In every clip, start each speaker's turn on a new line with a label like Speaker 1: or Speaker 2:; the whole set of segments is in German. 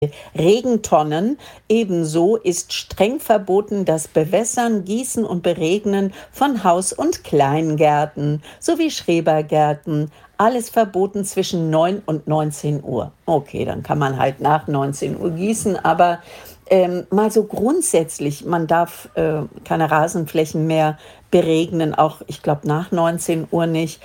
Speaker 1: Regentonnen. Ebenso ist streng verboten das Bewässern, Gießen und Beregnen von Haus- und Kleingärten sowie Schrebergärten. Alles verboten zwischen 9 und 19 Uhr. Okay, dann kann man halt nach 19 Uhr gießen, aber mal so grundsätzlich, man darf keine Rasenflächen mehr beregnen, auch ich glaube nach 19 Uhr nicht.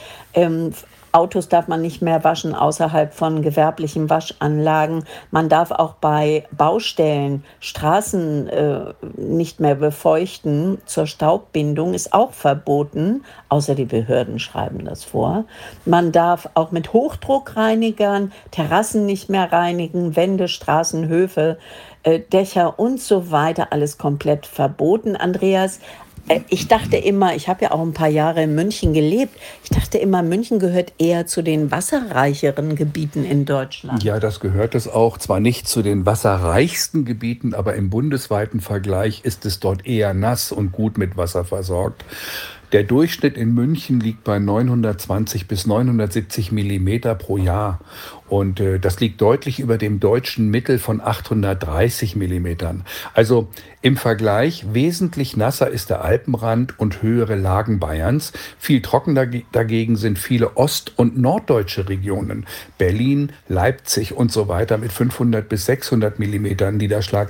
Speaker 1: Autos darf man nicht mehr waschen außerhalb von gewerblichen Waschanlagen. Man darf auch bei Baustellen Straßen nicht mehr befeuchten. Zur Staubbindung ist auch verboten, außer die Behörden schreiben das vor. Man darf auch mit Hochdruckreinigern Terrassen nicht mehr reinigen, Wände, Straßen, Höfe, Dächer und so weiter, alles komplett verboten. Andreas, ich dachte immer, ich habe ja auch ein paar Jahre in München gelebt, ich dachte immer, München gehört eher zu den wasserreicheren Gebieten in Deutschland.
Speaker 2: Ja, das gehört es auch. Zwar nicht zu den wasserreichsten Gebieten, aber im bundesweiten Vergleich ist es dort eher nass und gut mit Wasser versorgt. Der Durchschnitt in München liegt bei 920 bis 970 Millimeter pro Jahr. Und das liegt deutlich über dem deutschen Mittel von 830 Millimetern. Also im Vergleich wesentlich nasser ist der Alpenrand und höhere Lagen Bayerns. Viel trockener dagegen sind viele ost- und norddeutsche Regionen. Berlin, Leipzig und so weiter mit 500 bis 600 Millimetern Niederschlag.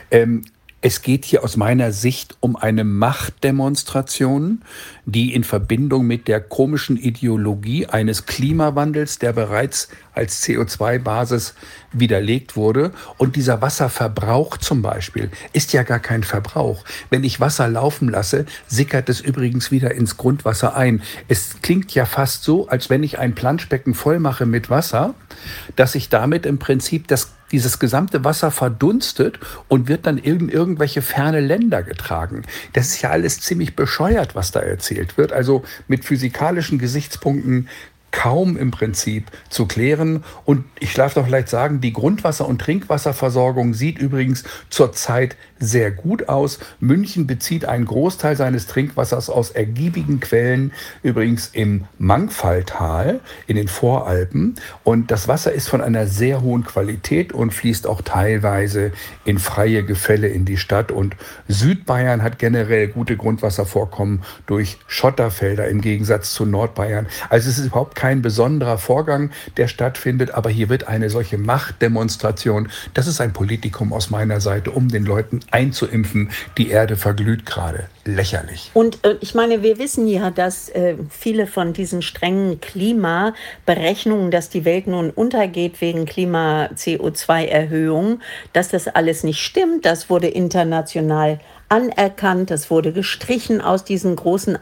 Speaker 2: Es geht hier aus meiner Sicht um eine Machtdemonstration, die in Verbindung mit der komischen Ideologie eines Klimawandels, der bereits als CO2-Basis widerlegt wurde. Und dieser Wasserverbrauch zum Beispiel ist ja gar kein Verbrauch. Wenn ich Wasser laufen lasse, sickert es übrigens wieder ins Grundwasser ein. Es klingt ja fast so, als wenn ich ein Planschbecken voll mache mit Wasser, dass ich damit im Prinzip dieses gesamte Wasser verdunstet und wird dann in irgendwelche ferne Länder getragen. Das ist ja alles ziemlich bescheuert, was da erzählt wird. Also mit physikalischen Gesichtspunkten kaum im Prinzip zu klären. Und ich darf doch vielleicht sagen, die Grundwasser- und Trinkwasserversorgung sieht übrigens zurzeit sehr gut aus. München bezieht einen Großteil seines Trinkwassers aus ergiebigen Quellen, übrigens im Mangfalltal in den Voralpen. Und das Wasser ist von einer sehr hohen Qualität und fließt auch teilweise in freie Gefälle in die Stadt. Und Südbayern hat generell gute Grundwasservorkommen durch Schotterfelder im Gegensatz zu Nordbayern. Also es ist überhaupt kein besonderer Vorgang, der stattfindet, aber hier wird eine solche Machtdemonstration, das ist ein Politikum aus meiner Seite, um den Leuten einzuimpfen, die Erde verglüht gerade. Lächerlich.
Speaker 1: Und ich meine, wir wissen ja, dass viele von diesen strengen Klimaberechnungen, dass die Welt nun untergeht wegen Klima-CO2-Erhöhung, dass das alles nicht stimmt. Das wurde international anerkannt, das wurde gestrichen aus diesen großen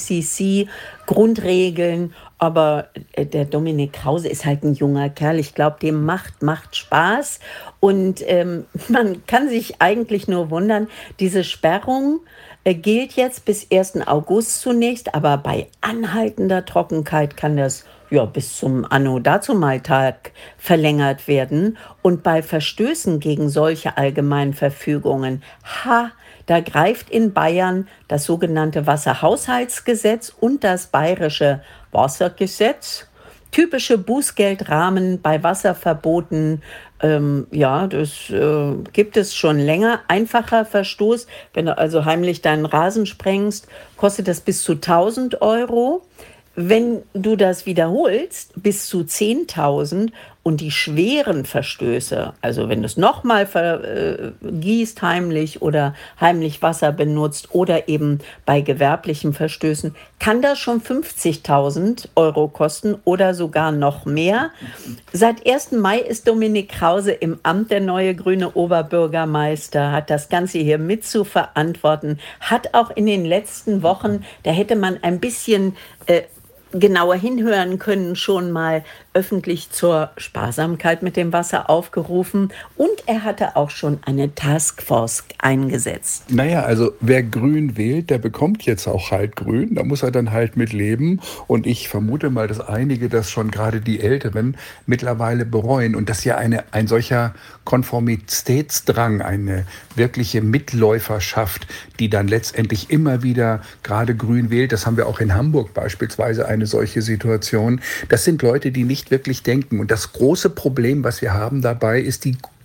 Speaker 1: IPCC-Grundregeln. Aber der Dominik Krause ist halt ein junger Kerl. Ich glaube, dem macht Spaß. Und man kann sich eigentlich nur wundern, diese Sperrung gilt jetzt bis 1. August zunächst, aber bei anhaltender Trockenheit kann das ja bis zum Anno-Dazumal-Tag verlängert werden. Und bei Verstößen gegen solche allgemeinen Verfügungen, da greift in Bayern das sogenannte Wasserhaushaltsgesetz und das bayerische Wassergesetz. Typische Bußgeldrahmen bei Wasserverboten, ja, das gibt es schon länger. Einfacher Verstoß, wenn du also heimlich deinen Rasen sprengst, kostet das bis zu 1.000 €. Wenn du das wiederholst, bis zu 10.000, und die schweren Verstöße, also wenn du es nochmal vergießt heimlich oder heimlich Wasser benutzt oder eben bei gewerblichen Verstößen, kann das schon 50.000 € kosten oder sogar noch mehr. Seit 1. Mai ist Dominik Krause im Amt, der neue grüne Oberbürgermeister, hat das Ganze hier mit zu verantworten, hat auch in den letzten Wochen, da hätte man ein bisschen genauer hinhören können, schon mal öffentlich zur Sparsamkeit mit dem Wasser aufgerufen, und er hatte auch schon eine Taskforce eingesetzt.
Speaker 2: Naja, also wer grün wählt, der bekommt jetzt auch halt grün, da muss er dann halt mit leben, und ich vermute mal, dass einige das schon, gerade die Älteren, mittlerweile bereuen, und dass ja ein solcher Konformitätsdrang, eine wirkliche Mitläuferschaft, die dann letztendlich immer wieder gerade grün wählt, das haben wir auch in Hamburg beispielsweise eine solche Situation, das sind Leute, die nicht wirklich denken. Und das große Problem, was wir haben dabei, ist die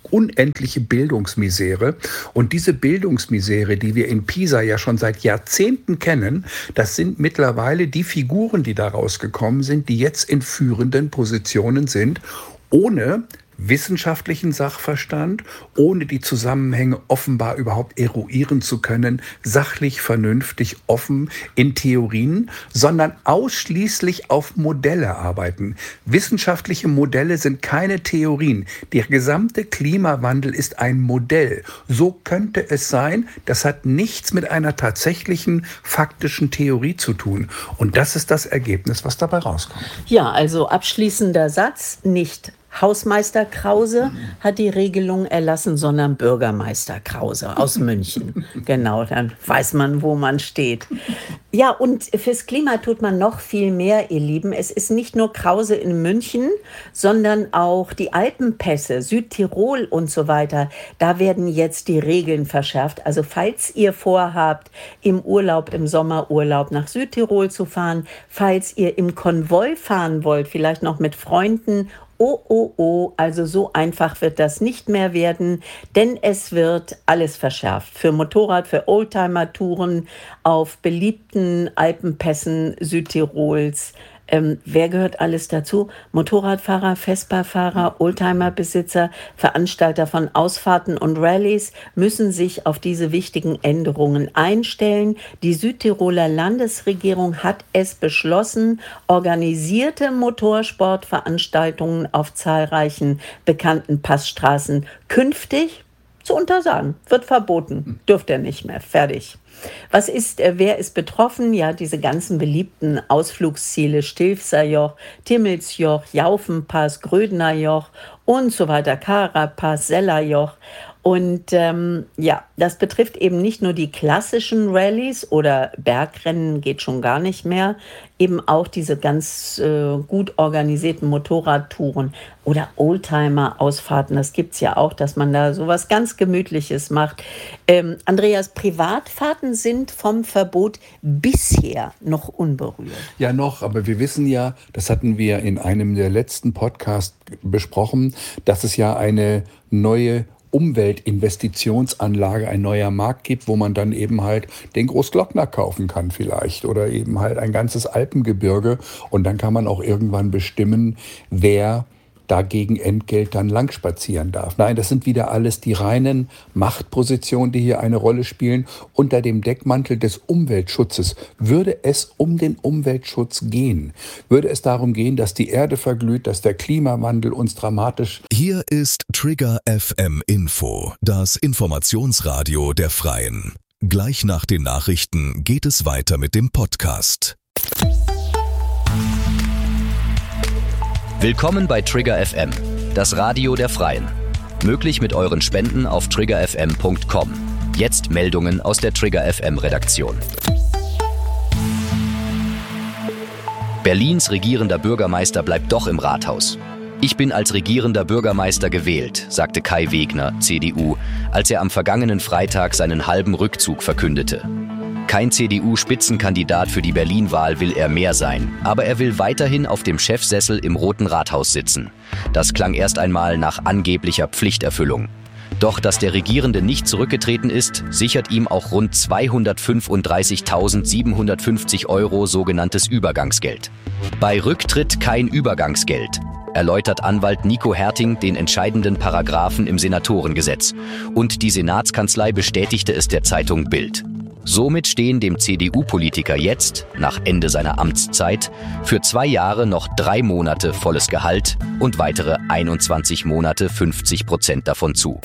Speaker 2: unendliche Bildungsmisere. Und diese Bildungsmisere, die wir in Pisa ja schon seit Jahrzehnten kennen, das sind mittlerweile die Figuren, die daraus gekommen sind, die jetzt in führenden Positionen sind, ohne wissenschaftlichen Sachverstand, ohne die Zusammenhänge offenbar überhaupt eruieren zu können, sachlich, vernünftig, offen in Theorien, sondern ausschließlich auf Modelle arbeiten. Wissenschaftliche Modelle sind keine Theorien. Der gesamte Klimawandel ist ein Modell. So könnte es sein, das hat nichts mit einer tatsächlichen faktischen Theorie zu tun. Und das ist das Ergebnis, was dabei rauskommt.
Speaker 1: Ja, also abschließender Satz, nicht Hausmeister Krause hat die Regelung erlassen, sondern Bürgermeister Krause aus München. Genau, dann weiß man, wo man steht. Ja, und fürs Klima tut man noch viel mehr, ihr Lieben. Es ist nicht nur Krause in München, sondern auch die Alpenpässe, Südtirol und so weiter. Da werden jetzt die Regeln verschärft. Also falls ihr vorhabt, im Urlaub, im Sommerurlaub nach Südtirol zu fahren, falls ihr im Konvoi fahren wollt, vielleicht noch mit Freunden, also so einfach wird das nicht mehr werden, denn es wird alles verschärft. Für Motorrad, für Oldtimer-Touren auf beliebten Alpenpässen Südtirols. Wer gehört alles dazu? Motorradfahrer, Vespa-Fahrer, Oldtimer-Besitzer, Veranstalter von Ausfahrten und Rallyes müssen sich auf diese wichtigen Änderungen einstellen. Die Südtiroler Landesregierung hat es beschlossen, organisierte Motorsportveranstaltungen auf zahlreichen bekannten Passstraßen künftig zu untersagen. Wird verboten, dürft ihr nicht mehr, fertig. Wer ist betroffen? Ja, diese ganzen beliebten Ausflugsziele, Stilfserjoch, Timmelsjoch, Jaufenpass, Grödnerjoch und so weiter, Karapass, Sellerjoch. Und das betrifft eben nicht nur die klassischen Rallyes oder Bergrennen, geht schon gar nicht mehr, eben auch diese ganz gut organisierten Motorradtouren oder Oldtimer-Ausfahrten. Das gibt's ja auch, dass man da sowas ganz Gemütliches macht. Andreas, Privatfahrten sind vom Verbot bisher noch unberührt.
Speaker 2: Ja, noch, aber wir wissen ja, das hatten wir in einem der letzten Podcasts besprochen, dass es ja eine neue Umweltinvestitionsanlage, ein neuer Markt gibt, wo man dann eben halt den Großglockner kaufen kann vielleicht oder eben halt ein ganzes Alpengebirge und dann kann man auch irgendwann bestimmen, wer dagegen Entgelt dann lang spazieren darf. Nein, das sind wieder alles die reinen Machtpositionen, die hier eine Rolle spielen. Unter dem Deckmantel des Umweltschutzes würde es um den Umweltschutz gehen. Würde es darum gehen, dass die Erde verglüht, dass der Klimawandel uns dramatisch...
Speaker 3: Hier ist Trigger FM Info, das Informationsradio der Freien. Gleich nach den Nachrichten geht es weiter mit dem Podcast.
Speaker 4: Willkommen bei Trigger FM, das Radio der Freien. Möglich mit euren Spenden auf triggerfm.com. Jetzt Meldungen aus der Trigger FM Redaktion. Berlins regierender Bürgermeister bleibt doch im Rathaus. Ich bin als regierender Bürgermeister gewählt, sagte Kai Wegner, CDU, als er am vergangenen Freitag seinen halben Rückzug verkündete. Kein CDU-Spitzenkandidat für die Berlin-Wahl will er mehr sein, aber er will weiterhin auf dem Chefsessel im Roten Rathaus sitzen. Das klang erst einmal nach angeblicher Pflichterfüllung. Doch dass der Regierende nicht zurückgetreten ist, sichert ihm auch rund 235.750 € sogenanntes Übergangsgeld. Bei Rücktritt kein Übergangsgeld, erläutert Anwalt Nico Herting den entscheidenden Paragraphen im Senatorengesetz. Und die Senatskanzlei bestätigte es der Zeitung Bild. Somit stehen dem CDU-Politiker jetzt, nach Ende seiner Amtszeit, für 2 Jahre noch 3 Monate volles Gehalt und weitere 21 Monate 50% davon zu.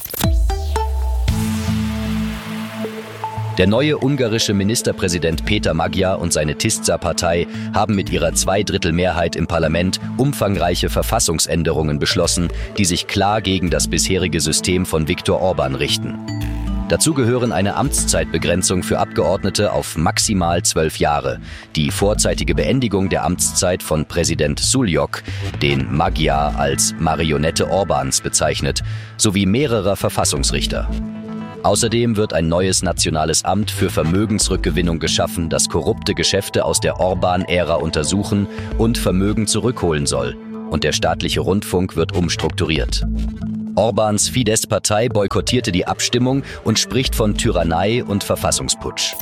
Speaker 4: Der neue ungarische Ministerpräsident Peter Magyar und seine Tisza-Partei haben mit ihrer 2/3 im Parlament umfangreiche Verfassungsänderungen beschlossen, die sich klar gegen das bisherige System von Viktor Orbán richten. Dazu gehören eine Amtszeitbegrenzung für Abgeordnete auf maximal 12 Jahre, die vorzeitige Beendigung der Amtszeit von Präsident Suljók, den Magyar als Marionette Orbáns bezeichnet, sowie mehrerer Verfassungsrichter. Außerdem wird ein neues nationales Amt für Vermögensrückgewinnung geschaffen, das korrupte Geschäfte aus der Orbán-Ära untersuchen und Vermögen zurückholen soll. Und der staatliche Rundfunk wird umstrukturiert. Orbáns Fidesz-Partei boykottierte die Abstimmung und spricht von Tyrannei und Verfassungsputsch.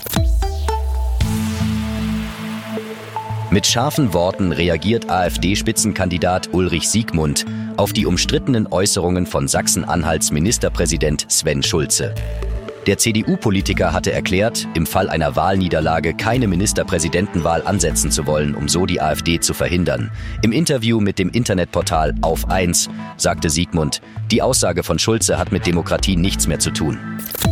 Speaker 4: Mit scharfen Worten reagiert AfD-Spitzenkandidat Ulrich Siegmund auf die umstrittenen Äußerungen von Sachsen-Anhalts Ministerpräsident Sven Schulze. Der CDU-Politiker hatte erklärt, im Fall einer Wahlniederlage keine Ministerpräsidentenwahl ansetzen zu wollen, um so die AfD zu verhindern. Im Interview mit dem Internetportal Auf 1 sagte Siegmund, die Aussage von Schulze hat mit Demokratie nichts mehr zu tun.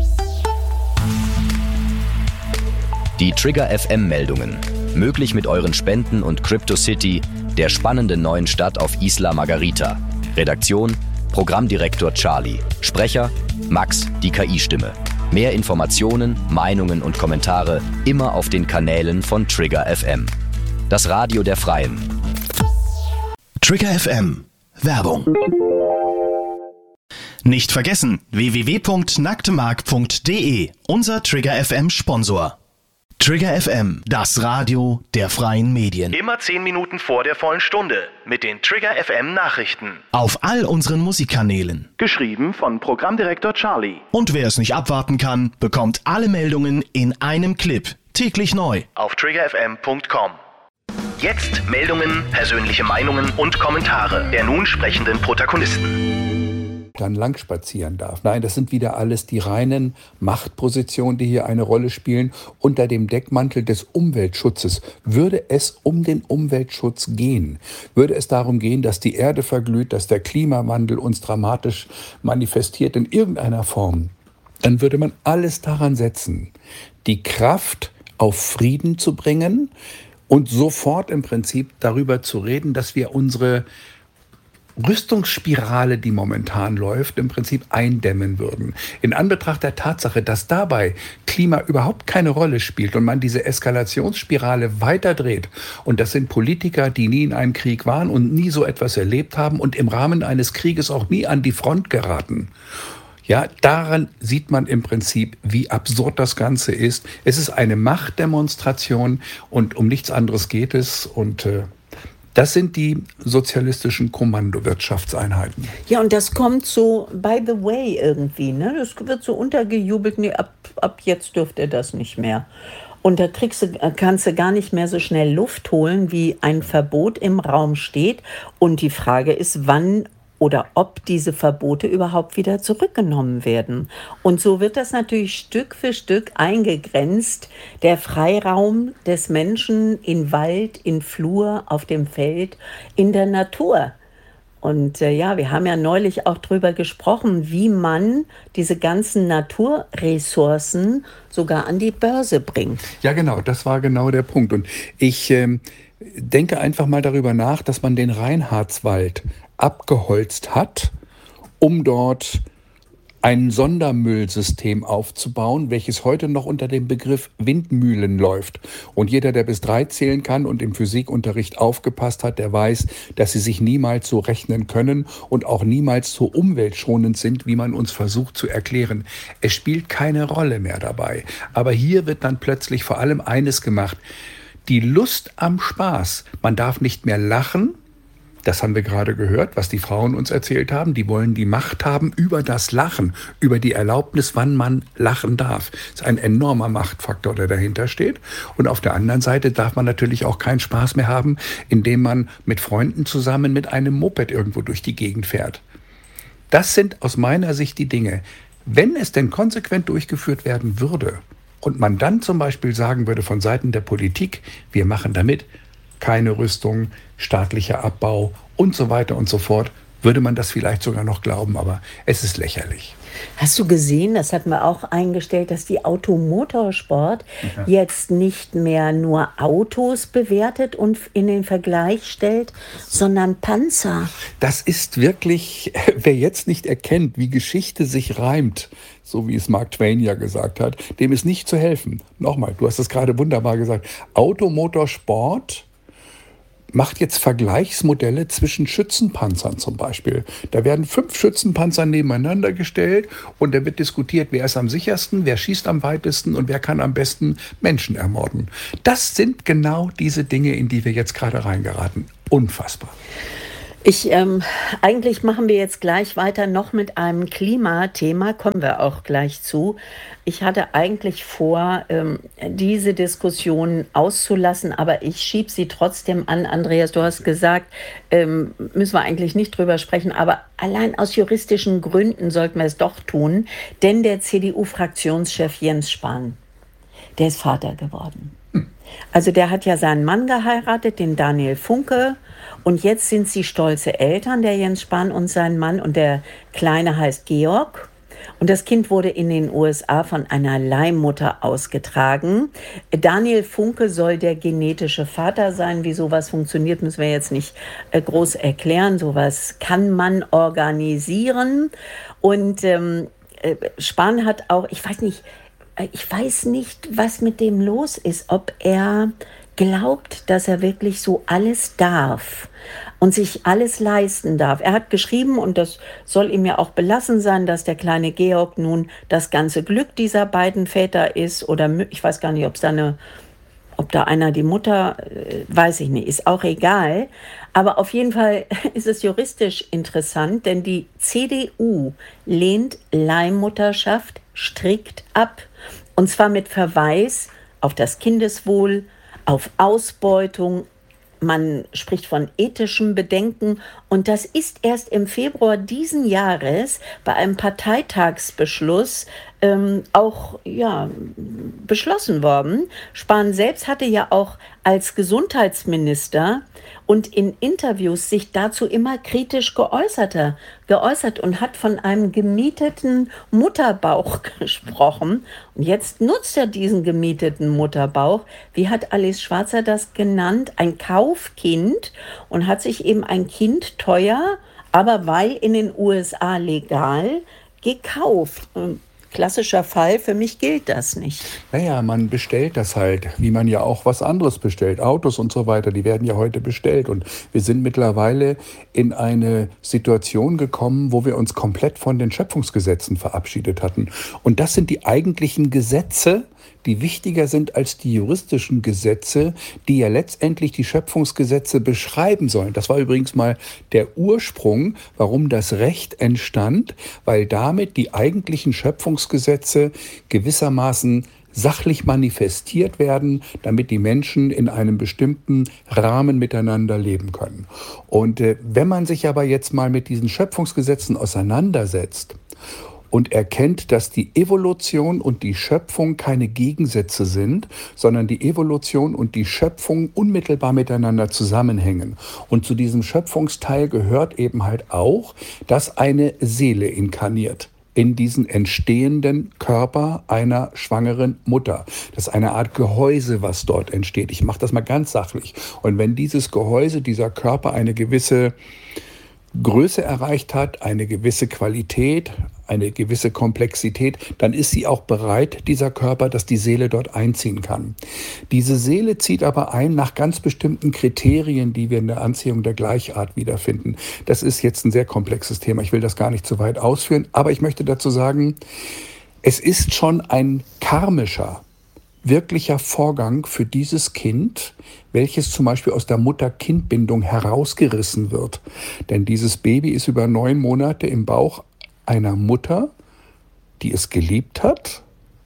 Speaker 4: Die Trigger FM-Meldungen. Möglich mit euren Spenden und CryptoCity, der spannenden neuen Stadt auf Isla Margarita. Redaktion, Programmdirektor Charlie. Sprecher, Max, die KI-Stimme. Mehr Informationen, Meinungen und Kommentare immer auf den Kanälen von Trigger FM. Das Radio der Freien.
Speaker 5: Trigger FM. Werbung. Nicht vergessen, www.nacktemark.de, unser Trigger FM Sponsor. Trigger FM, das Radio der freien Medien.
Speaker 6: Immer 10 Minuten vor der vollen Stunde mit den Trigger FM Nachrichten.
Speaker 5: Auf all unseren Musikkanälen.
Speaker 6: Geschrieben von Programmdirektor Charlie.
Speaker 5: Und wer es nicht abwarten kann, bekommt alle Meldungen in einem Clip. Täglich neu.
Speaker 6: Auf triggerfm.com. Jetzt Meldungen, persönliche Meinungen und Kommentare der nun sprechenden Protagonisten.
Speaker 2: Dann lang spazieren darf. Nein, das sind wieder alles die reinen Machtpositionen, die hier eine Rolle spielen. Unter dem Deckmantel des Umweltschutzes würde es um den Umweltschutz gehen. Würde es darum gehen, dass die Erde verglüht, dass der Klimawandel uns dramatisch manifestiert in irgendeiner Form, dann würde man alles daran setzen, die Kraft auf Frieden zu bringen und sofort im Prinzip darüber zu reden, dass wir unsere Rüstungsspirale, die momentan läuft, im Prinzip eindämmen würden. In Anbetracht der Tatsache, dass dabei Klima überhaupt keine Rolle spielt und man diese Eskalationsspirale weiterdreht, und das sind Politiker, die nie in einem Krieg waren und nie so etwas erlebt haben und im Rahmen eines Krieges auch nie an die Front geraten. Ja, daran sieht man im Prinzip, wie absurd das Ganze ist. Es ist eine Machtdemonstration und um nichts anderes geht es, und das sind die sozialistischen Kommandowirtschaftseinheiten.
Speaker 1: Ja, und das kommt so by the way irgendwie, ne? Das wird so untergejubelt, nee, ab jetzt dürft ihr das nicht mehr. Und da kannst du gar nicht mehr so schnell Luft holen, wie ein Verbot im Raum steht. Und die Frage ist, wann oder ob diese Verbote überhaupt wieder zurückgenommen werden. Und so wird das natürlich Stück für Stück eingegrenzt, der Freiraum des Menschen in Wald, in Flur, auf dem Feld, in der Natur. Und ja, wir haben ja neulich auch drüber gesprochen, wie man diese ganzen Naturressourcen sogar an die Börse bringt.
Speaker 2: Ja, genau, das war genau der Punkt. Und ich denke einfach mal darüber nach, dass man den Reinhardswald abgeholzt hat, um dort ein Sondermüllsystem aufzubauen, welches heute noch unter dem Begriff Windmühlen läuft. Und jeder, der bis 3 zählen kann und im Physikunterricht aufgepasst hat, der weiß, dass sie sich niemals so rechnen können und auch niemals so umweltschonend sind, wie man uns versucht zu erklären. Es spielt keine Rolle mehr dabei. Aber hier wird dann plötzlich vor allem eines gemacht: die Lust am Spaß. Man darf nicht mehr lachen. Das haben wir gerade gehört, was die Frauen uns erzählt haben. Die wollen die Macht haben über das Lachen, über die Erlaubnis, wann man lachen darf. Das ist ein enormer Machtfaktor, der dahinter steht. Und auf der anderen Seite darf man natürlich auch keinen Spaß mehr haben, indem man mit Freunden zusammen mit einem Moped irgendwo durch die Gegend fährt. Das sind aus meiner Sicht die Dinge. Wenn es denn konsequent durchgeführt werden würde und man dann zum Beispiel sagen würde von Seiten der Politik, wir machen damit keine Rüstung, staatlicher Abbau und so weiter und so fort, würde man das vielleicht sogar noch glauben, aber es ist lächerlich.
Speaker 1: Hast du gesehen, das hatten wir auch eingestellt, dass die Automotorsport jetzt nicht mehr nur Autos bewertet und in den Vergleich stellt, sondern Panzer.
Speaker 2: Das ist wirklich, wer jetzt nicht erkennt, wie Geschichte sich reimt, so wie es Mark Twain ja gesagt hat, dem ist nicht zu helfen. Nochmal, du hast es gerade wunderbar gesagt, Automotorsport macht jetzt Vergleichsmodelle zwischen Schützenpanzern zum Beispiel. Da werden 5 Schützenpanzer nebeneinander gestellt und da wird diskutiert, wer ist am sichersten, wer schießt am weitesten und wer kann am besten Menschen ermorden. Das sind genau diese Dinge, in die wir jetzt gerade reingeraten. Unfassbar.
Speaker 1: Eigentlich machen wir jetzt gleich weiter noch mit einem Klimathema, kommen wir auch gleich zu. Ich hatte eigentlich vor, diese Diskussion auszulassen, aber ich schiebe sie trotzdem an. Andreas, du hast gesagt, müssen wir eigentlich nicht drüber sprechen, aber allein aus juristischen Gründen sollten wir es doch tun, denn der CDU-Fraktionschef Jens Spahn, der ist Vater geworden. Also der hat ja seinen Mann geheiratet, den Daniel Funke. Und jetzt sind sie stolze Eltern, der Jens Spahn und sein Mann. Und der Kleine heißt Georg. Und das Kind wurde in den USA von einer Leihmutter ausgetragen. Daniel Funke soll der genetische Vater sein. Wie sowas funktioniert, müssen wir jetzt nicht groß erklären. Sowas kann man organisieren. Und Spahn hat auch, ich weiß nicht, was mit dem los ist, ob er glaubt, dass er wirklich so alles darf und sich alles leisten darf. Er hat geschrieben, und das soll ihm ja auch belassen sein, dass der kleine Georg nun das ganze Glück dieser beiden Väter ist, oder ich weiß gar nicht, ob da einer die Mutter, weiß ich nicht, ist auch egal. Aber auf jeden Fall ist es juristisch interessant, denn die CDU lehnt Leihmutterschaft strikt ab. Und zwar mit Verweis auf das Kindeswohl, auf Ausbeutung. Man spricht von ethischem Bedenken. Und das ist erst im Februar diesen Jahres bei einem Parteitagsbeschluss auch beschlossen worden. Spahn selbst hatte ja auch als Gesundheitsminister und in Interviews sich dazu immer kritisch geäußert und hat von einem gemieteten Mutterbauch gesprochen. Und jetzt nutzt er diesen gemieteten Mutterbauch. Wie hat Alice Schwarzer das genannt? Ein Kaufkind, und hat sich eben ein Kind teuer, aber weil in den USA legal, gekauft. Klassischer Fall, für mich gilt das nicht.
Speaker 2: Naja, man bestellt das halt, wie man ja auch was anderes bestellt. Autos und so weiter, die werden ja heute bestellt. Und wir sind mittlerweile in eine Situation gekommen, wo wir uns komplett von den Schöpfungsgesetzen verabschiedet hatten. Und das sind die eigentlichen Gesetze, die wichtiger sind als die juristischen Gesetze, die ja letztendlich die Schöpfungsgesetze beschreiben sollen. Das war übrigens mal der Ursprung, warum das Recht entstand, weil damit die eigentlichen Schöpfungsgesetze gewissermaßen sachlich manifestiert werden, damit die Menschen in einem bestimmten Rahmen miteinander leben können. Und wenn man sich aber jetzt mal mit diesen Schöpfungsgesetzen auseinandersetzt und erkennt, dass die Evolution und die Schöpfung keine Gegensätze sind, sondern die Evolution und die Schöpfung unmittelbar miteinander zusammenhängen. Und zu diesem Schöpfungsteil gehört eben halt auch, dass eine Seele inkarniert in diesen entstehenden Körper einer schwangeren Mutter. Das ist eine Art Gehäuse, was dort entsteht. Ich mache das mal ganz sachlich. Und wenn dieses Gehäuse, dieser Körper eine gewisse Größe erreicht hat, eine gewisse Qualität, eine gewisse Komplexität, dann ist sie auch bereit, dieser Körper, dass die Seele dort einziehen kann. Diese Seele zieht aber ein nach ganz bestimmten Kriterien, die wir in der Anziehung der Gleichart wiederfinden. Das ist jetzt ein sehr komplexes Thema. Ich will das gar nicht zu weit ausführen, aber ich möchte dazu sagen, es ist schon ein karmischer, wirklicher Vorgang für dieses Kind, welches zum Beispiel aus der Mutter-Kind-Bindung herausgerissen wird. Denn dieses Baby ist über 9 Monate im Bauch einer Mutter, die es geliebt hat,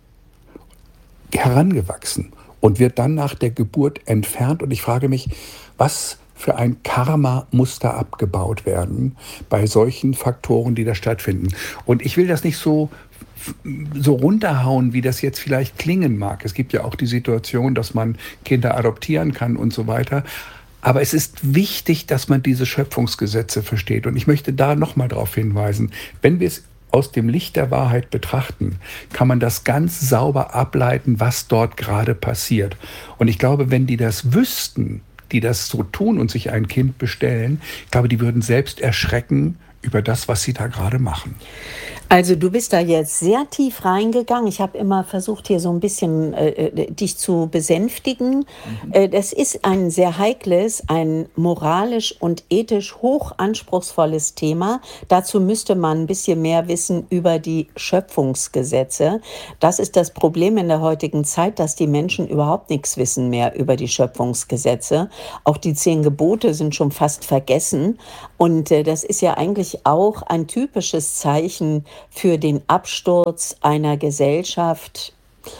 Speaker 2: herangewachsen und wird dann nach der Geburt entfernt. Und ich frage mich, was für ein Karma muss da abgebaut werden bei solchen Faktoren, die da stattfinden. Und ich will das nicht so runterhauen, wie das jetzt vielleicht klingen mag. Es gibt ja auch die Situation, dass man Kinder adoptieren kann und so weiter. Aber es ist wichtig, dass man diese Schöpfungsgesetze versteht. Und ich möchte da nochmal darauf hinweisen, wenn wir es aus dem Licht der Wahrheit betrachten, kann man das ganz sauber ableiten, was dort gerade passiert. Und ich glaube, wenn die das wüssten, die das so tun und sich ein Kind bestellen, ich glaube, die würden selbst erschrecken über das, was Sie da gerade machen?
Speaker 1: Also du bist da jetzt sehr tief reingegangen. Ich habe immer versucht, hier so ein bisschen dich zu besänftigen. Das ist ein sehr heikles, ein moralisch und ethisch hoch anspruchsvolles Thema. Dazu müsste man ein bisschen mehr wissen über die Schöpfungsgesetze. Das ist das Problem in der heutigen Zeit, dass die Menschen überhaupt nichts wissen mehr über die Schöpfungsgesetze. Auch die 10 Gebote sind schon fast vergessen. Und das ist ja eigentlich auch ein typisches Zeichen für den Absturz einer Gesellschaft,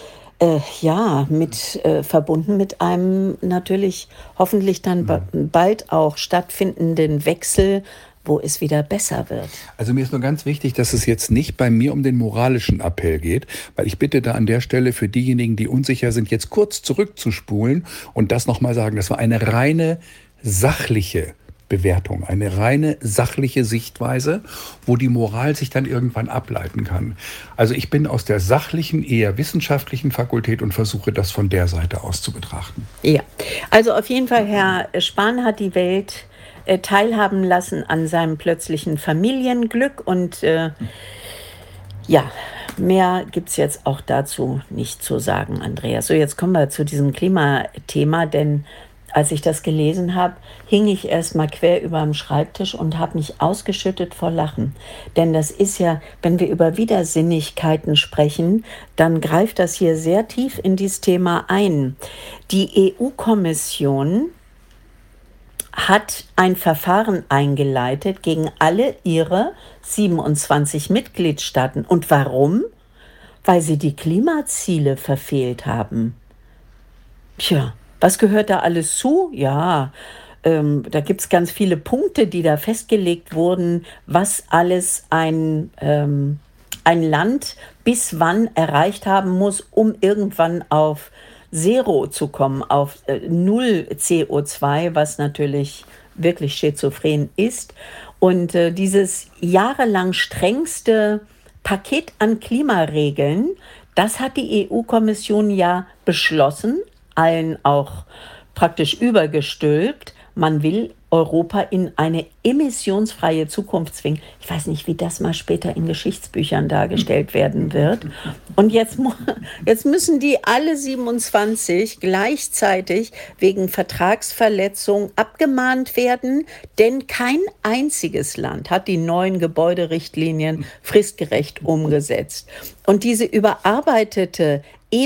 Speaker 1: verbunden mit einem natürlich hoffentlich dann bald auch stattfindenden Wechsel, wo es wieder besser wird.
Speaker 2: Also mir ist nur ganz wichtig, dass es jetzt nicht bei mir um den moralischen Appell geht, weil ich bitte da an der Stelle für diejenigen, die unsicher sind, jetzt kurz zurückzuspulen und das nochmal sagen. Das war eine reine sachliche Bewertung, eine reine sachliche Sichtweise, wo die Moral sich dann irgendwann ableiten kann. Also ich bin aus der sachlichen, eher wissenschaftlichen Fakultät und versuche das von der Seite aus zu betrachten.
Speaker 1: Ja, also auf jeden Fall, Herr Spahn hat die Welt teilhaben lassen an seinem plötzlichen Familienglück und mehr gibt es jetzt auch dazu nicht zu sagen, Andreas. So, jetzt kommen wir zu diesem Klimathema, denn als ich das gelesen habe, hing ich erst mal quer über dem Schreibtisch und habe mich ausgeschüttet vor Lachen. Denn das ist ja, wenn wir über Widersinnigkeiten sprechen, dann greift das hier sehr tief in dieses Thema ein. Die EU-Kommission hat ein Verfahren eingeleitet gegen alle ihre 27 Mitgliedstaaten. Und warum? Weil sie die Klimaziele verfehlt haben. Tja. Was gehört da alles zu? Ja, da gibt es ganz viele Punkte, die da festgelegt wurden, was alles ein Land bis wann erreicht haben muss, um irgendwann auf Zero zu kommen, auf Null CO2, was natürlich wirklich schizophren ist. Und dieses jahrelang strengste Paket an Klimaregeln, das hat die EU-Kommission ja beschlossen, allen auch praktisch übergestülpt. Man will Europa in eine emissionsfreie Zukunft zwingen. Ich weiß nicht, wie das mal später in Geschichtsbüchern dargestellt werden wird. Und jetzt müssen die alle 27 gleichzeitig wegen Vertragsverletzung abgemahnt werden, denn kein einziges Land hat die neuen Gebäuderichtlinien fristgerecht umgesetzt. Und diese überarbeitete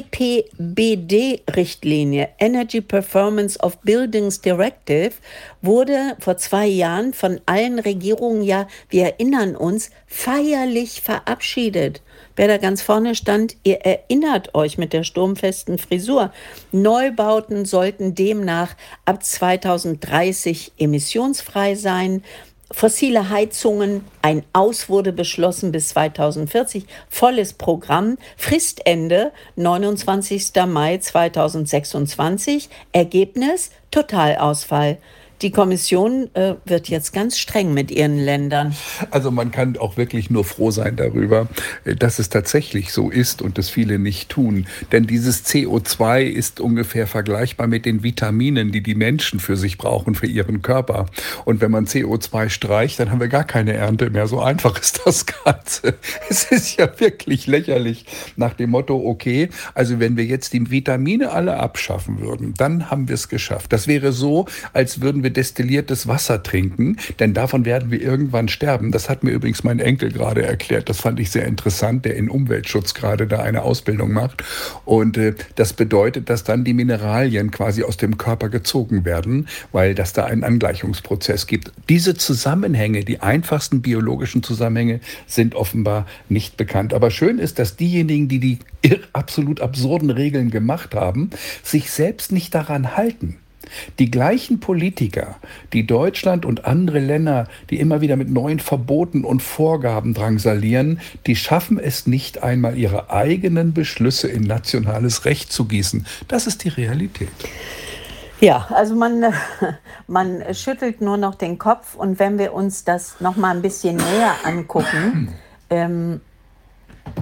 Speaker 1: EPBD-Richtlinie, Energy Performance of Buildings Directive, wurde vor 2 Jahren von allen Regierungen, ja, wir erinnern uns, feierlich verabschiedet. Wer da ganz vorne stand, ihr erinnert euch mit der sturmfesten Frisur. Neubauten sollten demnach ab 2030 emissionsfrei sein. Fossile Heizungen, ein Aus wurde beschlossen bis 2040, volles Programm, Fristende 29. Mai 2026, Ergebnis Totalausfall. Die Kommission wird jetzt ganz streng mit ihren Ländern.
Speaker 2: Also man kann auch wirklich nur froh sein darüber, dass es tatsächlich so ist und das viele nicht tun. Denn dieses CO2 ist ungefähr vergleichbar mit den Vitaminen, die die Menschen für sich brauchen, für ihren Körper. Und wenn man CO2 streicht, dann haben wir gar keine Ernte mehr. So einfach ist das Ganze. Es ist ja wirklich lächerlich nach dem Motto, okay, also wenn wir jetzt die Vitamine alle abschaffen würden, dann haben wir es geschafft. Das wäre so, als würden wir destilliertes Wasser trinken, denn davon werden wir irgendwann sterben. Das hat mir übrigens mein Enkel gerade erklärt. Das fand ich sehr interessant, der in Umweltschutz gerade da eine Ausbildung macht. Und das bedeutet, dass dann die Mineralien quasi aus dem Körper gezogen werden, weil das da einen Angleichungsprozess gibt. Diese Zusammenhänge, die einfachsten biologischen Zusammenhänge, sind offenbar nicht bekannt. Aber schön ist, dass diejenigen, die die absolut absurden Regeln gemacht haben, sich selbst nicht daran halten. Die gleichen Politiker, die Deutschland und andere Länder, die immer wieder mit neuen Verboten und Vorgaben drangsalieren, die schaffen es nicht einmal, ihre eigenen Beschlüsse in nationales Recht zu gießen. Das ist die Realität.
Speaker 1: Ja, also man schüttelt nur noch den Kopf. Und wenn wir uns das noch mal ein bisschen näher angucken,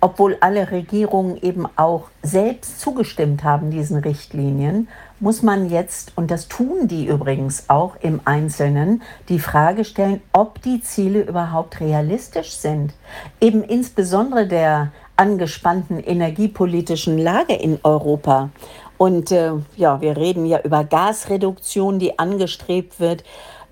Speaker 1: obwohl alle Regierungen eben auch selbst zugestimmt haben, diesen Richtlinien, muss man jetzt, und das tun die übrigens auch im Einzelnen, die Frage stellen, ob die Ziele überhaupt realistisch sind. Eben insbesondere der angespannten energiepolitischen Lage in Europa. Und wir reden ja über Gasreduktion, die angestrebt wird.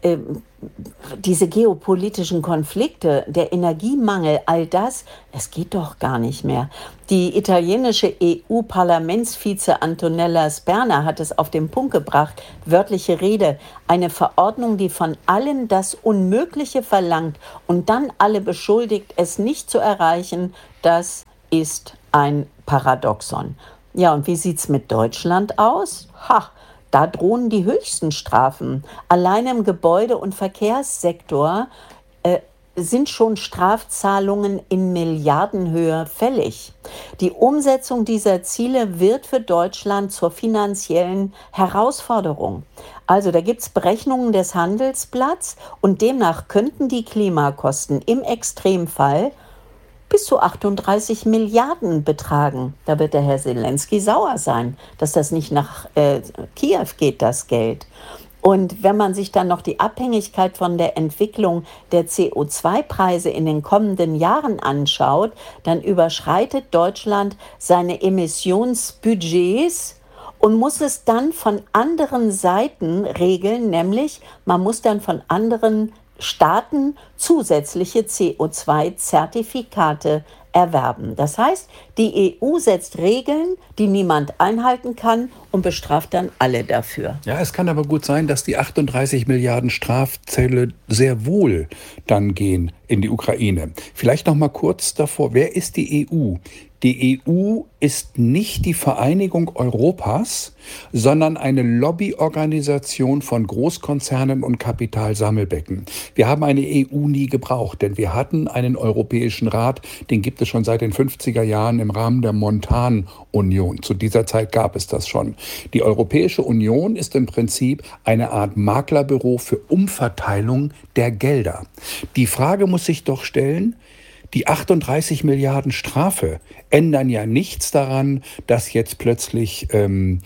Speaker 1: Diese geopolitischen Konflikte, der Energiemangel, all das, es geht doch gar nicht mehr. Die italienische EU-Parlamentsvize Antonella Sperna hat es auf den Punkt gebracht, wörtliche Rede, eine Verordnung, die von allen das Unmögliche verlangt und dann alle beschuldigt, es nicht zu erreichen, das ist ein Paradoxon. Ja, und wie sieht's mit Deutschland aus? Da drohen die höchsten Strafen. Allein im Gebäude- und Verkehrssektor sind schon Strafzahlungen in Milliardenhöhe fällig. Die Umsetzung dieser Ziele wird für Deutschland zur finanziellen Herausforderung. Also da gibt es Berechnungen des Handelsblatts und demnach könnten die Klimakosten im Extremfall bis zu 38 Milliarden betragen. Da wird der Herr Zelensky sauer sein, dass das nicht nach Kiew geht, das Geld. Und wenn man sich dann noch die Abhängigkeit von der Entwicklung der CO2-Preise in den kommenden Jahren anschaut, dann überschreitet Deutschland seine Emissionsbudgets und muss es dann von anderen Seiten regeln, nämlich man muss dann von anderen Staaten zusätzliche CO2-Zertifikate erwerben. Das heißt, die EU setzt Regeln, die niemand einhalten kann und bestraft dann alle dafür.
Speaker 2: Ja, es kann aber gut sein, dass die 38 Milliarden Strafzölle sehr wohl dann gehen in die Ukraine. Vielleicht noch mal kurz davor, wer ist die EU? Die EU ist nicht die Vereinigung Europas, sondern eine Lobbyorganisation von Großkonzernen und Kapitalsammelbecken. Wir haben eine EU nie gebraucht, denn wir hatten einen Europäischen Rat, den gibt es schon seit den 50er Jahren im Rahmen der Montanunion. Zu dieser Zeit gab es das schon. Die Europäische Union ist im Prinzip eine Art Maklerbüro für Umverteilung der Gelder. Die Frage muss sich doch stellen, die 38 Milliarden Strafe ändern ja nichts daran, dass jetzt plötzlich kein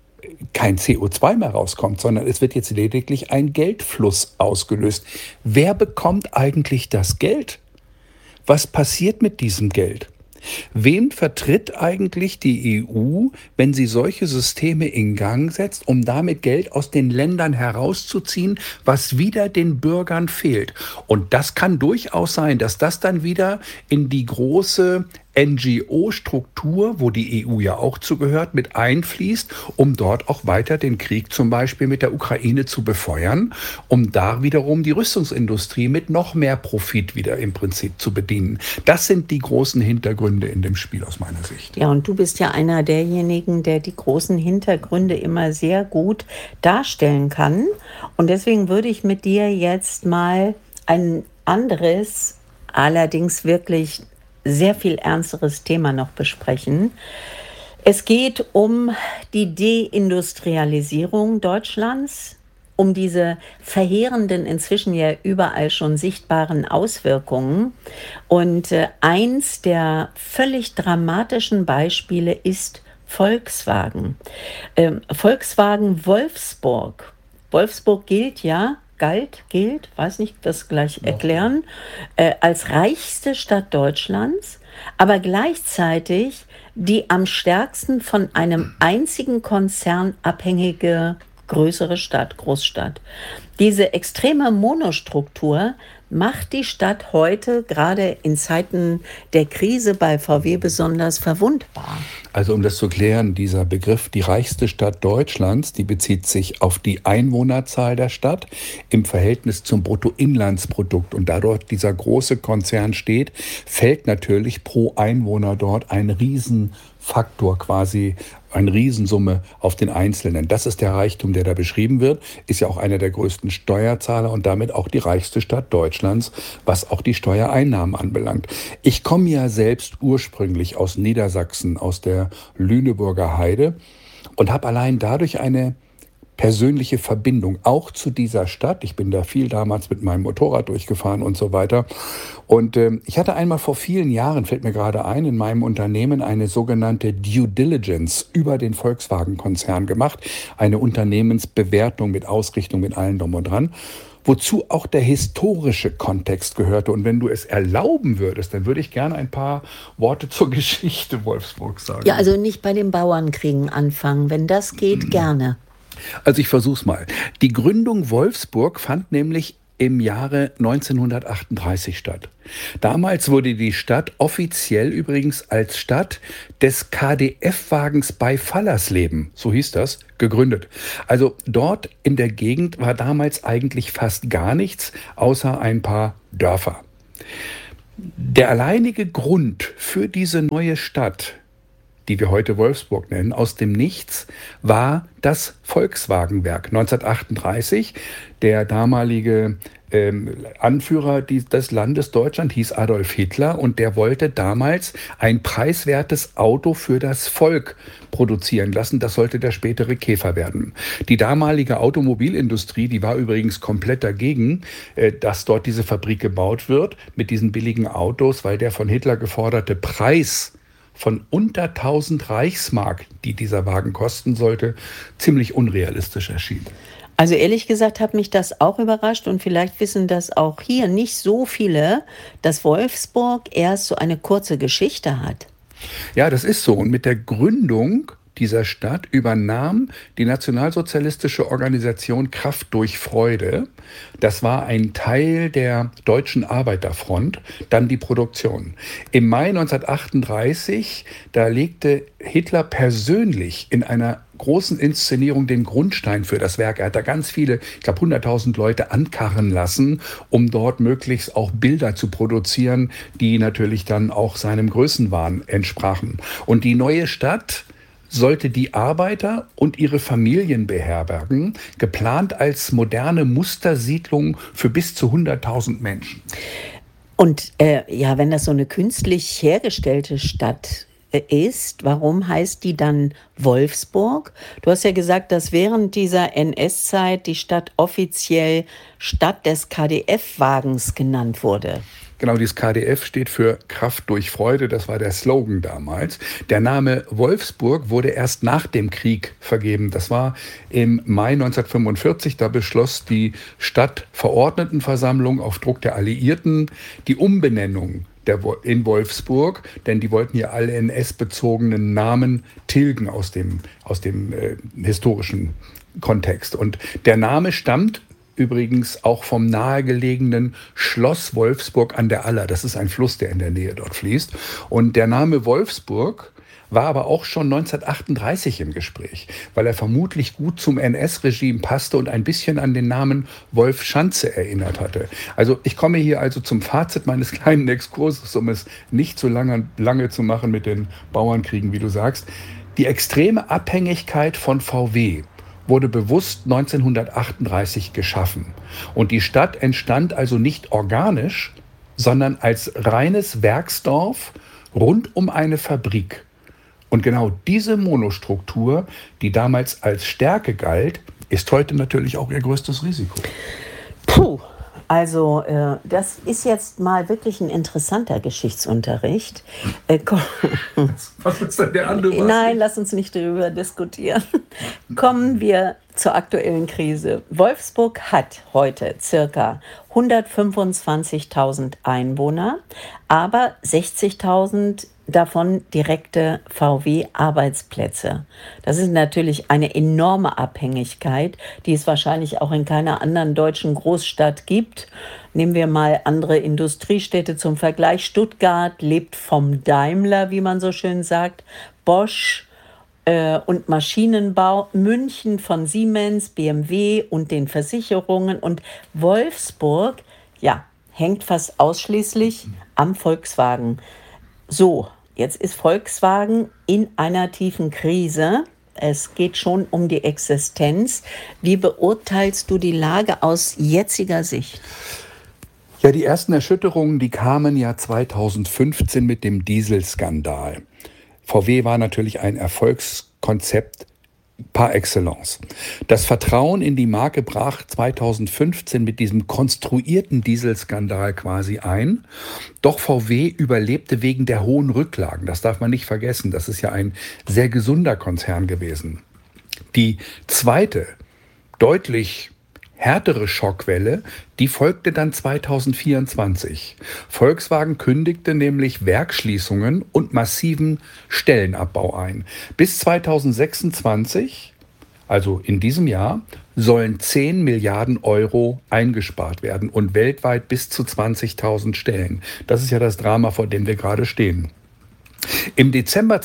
Speaker 2: CO2 mehr rauskommt, sondern es wird jetzt lediglich ein Geldfluss ausgelöst. Wer bekommt eigentlich das Geld? Was passiert mit diesem Geld? Wen vertritt eigentlich die EU, wenn sie solche Systeme in Gang setzt, um damit Geld aus den Ländern herauszuziehen, was wieder den Bürgern fehlt? Und das kann durchaus sein, dass das dann wieder in die große NGO-Struktur, wo die EU ja auch zugehört, mit einfließt, um dort auch weiter den Krieg zum Beispiel mit der Ukraine zu befeuern, um da wiederum die Rüstungsindustrie mit noch mehr Profit wieder im Prinzip zu bedienen. Das sind die großen Hintergründe in dem Spiel aus meiner Sicht.
Speaker 1: Ja, und du bist ja einer derjenigen, der die großen Hintergründe immer sehr gut darstellen kann. Und deswegen würde ich mit dir jetzt mal ein anderes, allerdings wirklich sehr viel ernsteres Thema noch besprechen. Es geht um die Deindustrialisierung Deutschlands, um diese verheerenden, inzwischen ja überall schon sichtbaren Auswirkungen. Und eins der völlig dramatischen Beispiele ist Volkswagen. Volkswagen Wolfsburg. Wolfsburg gilt, weiß nicht, das gleich erklären, als reichste Stadt Deutschlands, aber gleichzeitig die am stärksten von einem einzigen Konzern abhängige größere Stadt, Großstadt. Diese extreme Monostruktur macht die Stadt heute, gerade in Zeiten der Krise bei VW besonders verwundbar.
Speaker 2: Also um das zu klären, dieser Begriff, die reichste Stadt Deutschlands, die bezieht sich auf die Einwohnerzahl der Stadt im Verhältnis zum Bruttoinlandsprodukt. Und da dort dieser große Konzern steht, fällt natürlich pro Einwohner dort ein Riesenfaktor, quasi eine Riesensumme auf den Einzelnen. Das ist der Reichtum, der da beschrieben wird, ist ja auch einer der größten Steuerzahler und damit auch die reichste Stadt Deutschlands, was auch die Steuereinnahmen anbelangt. Ich komme ja selbst ursprünglich aus Niedersachsen, aus der Lüneburger Heide und habe allein dadurch eine persönliche Verbindung auch zu dieser Stadt. Ich bin da viel damals mit meinem Motorrad durchgefahren und so weiter. Und ich hatte einmal vor vielen Jahren, fällt mir gerade ein, in meinem Unternehmen eine sogenannte Due Diligence über den Volkswagen-Konzern gemacht. Eine Unternehmensbewertung mit Ausrichtung, mit allem drum und dran, wozu auch der historische Kontext gehörte. Und wenn du es erlauben würdest, dann würde ich gerne ein paar Worte zur Geschichte Wolfsburg sagen.
Speaker 1: Ja, also nicht bei den Bauernkriegen anfangen. Wenn das geht, gerne.
Speaker 2: Also ich versuch's mal. Die Gründung Wolfsburg fand nämlich im Jahre 1938 statt. Damals wurde die Stadt offiziell übrigens als Stadt des KdF-Wagens bei Fallersleben, so hieß das, gegründet. Also dort in der Gegend war damals eigentlich fast gar nichts, außer ein paar Dörfer. Der alleinige Grund für diese neue Stadt, die wir heute Wolfsburg nennen, aus dem Nichts, war das Volkswagenwerk. 1938, der damalige Anführer des Landes Deutschland hieß Adolf Hitler und der wollte damals ein preiswertes Auto für das Volk produzieren lassen. Das sollte der spätere Käfer werden. Die damalige Automobilindustrie, die war übrigens komplett dagegen, dass dort diese Fabrik gebaut wird mit diesen billigen Autos, weil der von Hitler geforderte Preis von unter 1000 Reichsmark, die dieser Wagen kosten sollte, ziemlich unrealistisch erschien.
Speaker 1: Also ehrlich gesagt hat mich das auch überrascht und vielleicht wissen das auch hier nicht so viele, dass Wolfsburg erst so eine kurze Geschichte hat.
Speaker 2: Ja, das ist so. Und mit der Gründung dieser Stadt übernahm die nationalsozialistische Organisation Kraft durch Freude, das war ein Teil der Deutschen Arbeiterfront, dann die Produktion. Im Mai 1938, da legte Hitler persönlich in einer großen Inszenierung den Grundstein für das Werk. Er hat da ganz viele, ich glaube 100.000 Leute ankarren lassen, um dort möglichst auch Bilder zu produzieren, die natürlich dann auch seinem Größenwahn entsprachen. Und die neue Stadt sollte die Arbeiter und ihre Familien beherbergen, geplant als moderne Mustersiedlung für bis zu 100.000 Menschen.
Speaker 1: Und wenn das so eine künstlich hergestellte Stadt ist, warum heißt die dann Wolfsburg? Du hast ja gesagt, dass während dieser NS-Zeit die Stadt offiziell Stadt des KdF-Wagens genannt wurde.
Speaker 2: Genau, dieses KdF steht für Kraft durch Freude, das war der Slogan damals. Der Name Wolfsburg wurde erst nach dem Krieg vergeben. Das war im Mai 1945, da beschloss die Stadtverordnetenversammlung auf Druck der Alliierten die Umbenennung in Wolfsburg, denn die wollten ja alle NS-bezogenen Namen tilgen aus dem historischen Kontext. Und der Name stammt übrigens auch vom nahegelegenen Schloss Wolfsburg an der Aller. Das ist ein Fluss, der in der Nähe dort fließt. Und der Name Wolfsburg war aber auch schon 1938 im Gespräch, weil er vermutlich gut zum NS-Regime passte und ein bisschen an den Namen Wolf Schanze erinnert hatte. Also ich komme hier also zum Fazit meines kleinen Exkurses, um es nicht so lange zu machen mit den Bauernkriegen, wie du sagst. Die extreme Abhängigkeit von VW wurde bewusst 1938 geschaffen. Und die Stadt entstand also nicht organisch, sondern als reines Werksdorf rund um eine Fabrik. Und genau diese Monostruktur, die damals als Stärke galt, ist heute natürlich auch ihr größtes Risiko.
Speaker 1: Puh, also das ist jetzt mal wirklich ein interessanter Geschichtsunterricht.
Speaker 2: Was ist denn der andere?
Speaker 1: Nein, lass uns nicht darüber diskutieren. Kommen wir zur aktuellen Krise. Wolfsburg hat heute circa 125.000 Einwohner, aber 60.000 davon direkte VW-Arbeitsplätze. Das ist natürlich eine enorme Abhängigkeit, die es wahrscheinlich auch in keiner anderen deutschen Großstadt gibt. Nehmen wir mal andere Industriestädte zum Vergleich. Stuttgart lebt vom Daimler, wie man so schön sagt, Bosch und Maschinenbau, München von Siemens, BMW und den Versicherungen und Wolfsburg, ja, hängt fast ausschließlich am Volkswagen. So, jetzt ist Volkswagen in einer tiefen Krise. Es geht schon um die Existenz. Wie beurteilst du die Lage aus jetziger Sicht?
Speaker 2: Ja, die ersten Erschütterungen, die kamen ja 2015 mit dem Dieselskandal. VW war natürlich ein Erfolgskonzept par excellence. Das Vertrauen in die Marke brach 2015 mit diesem konstruierten Dieselskandal quasi ein. Doch VW überlebte wegen der hohen Rücklagen. Das darf man nicht vergessen. Das ist ja ein sehr gesunder Konzern gewesen. Die zweite, deutlich härtere Schockwelle, die folgte dann 2024. Volkswagen kündigte nämlich Werksschließungen und massiven Stellenabbau ein. Bis 2026, also in diesem Jahr, sollen 10 Milliarden Euro eingespart werden und weltweit bis zu 20.000 Stellen. Das ist ja das Drama, vor dem wir gerade stehen. Im Dezember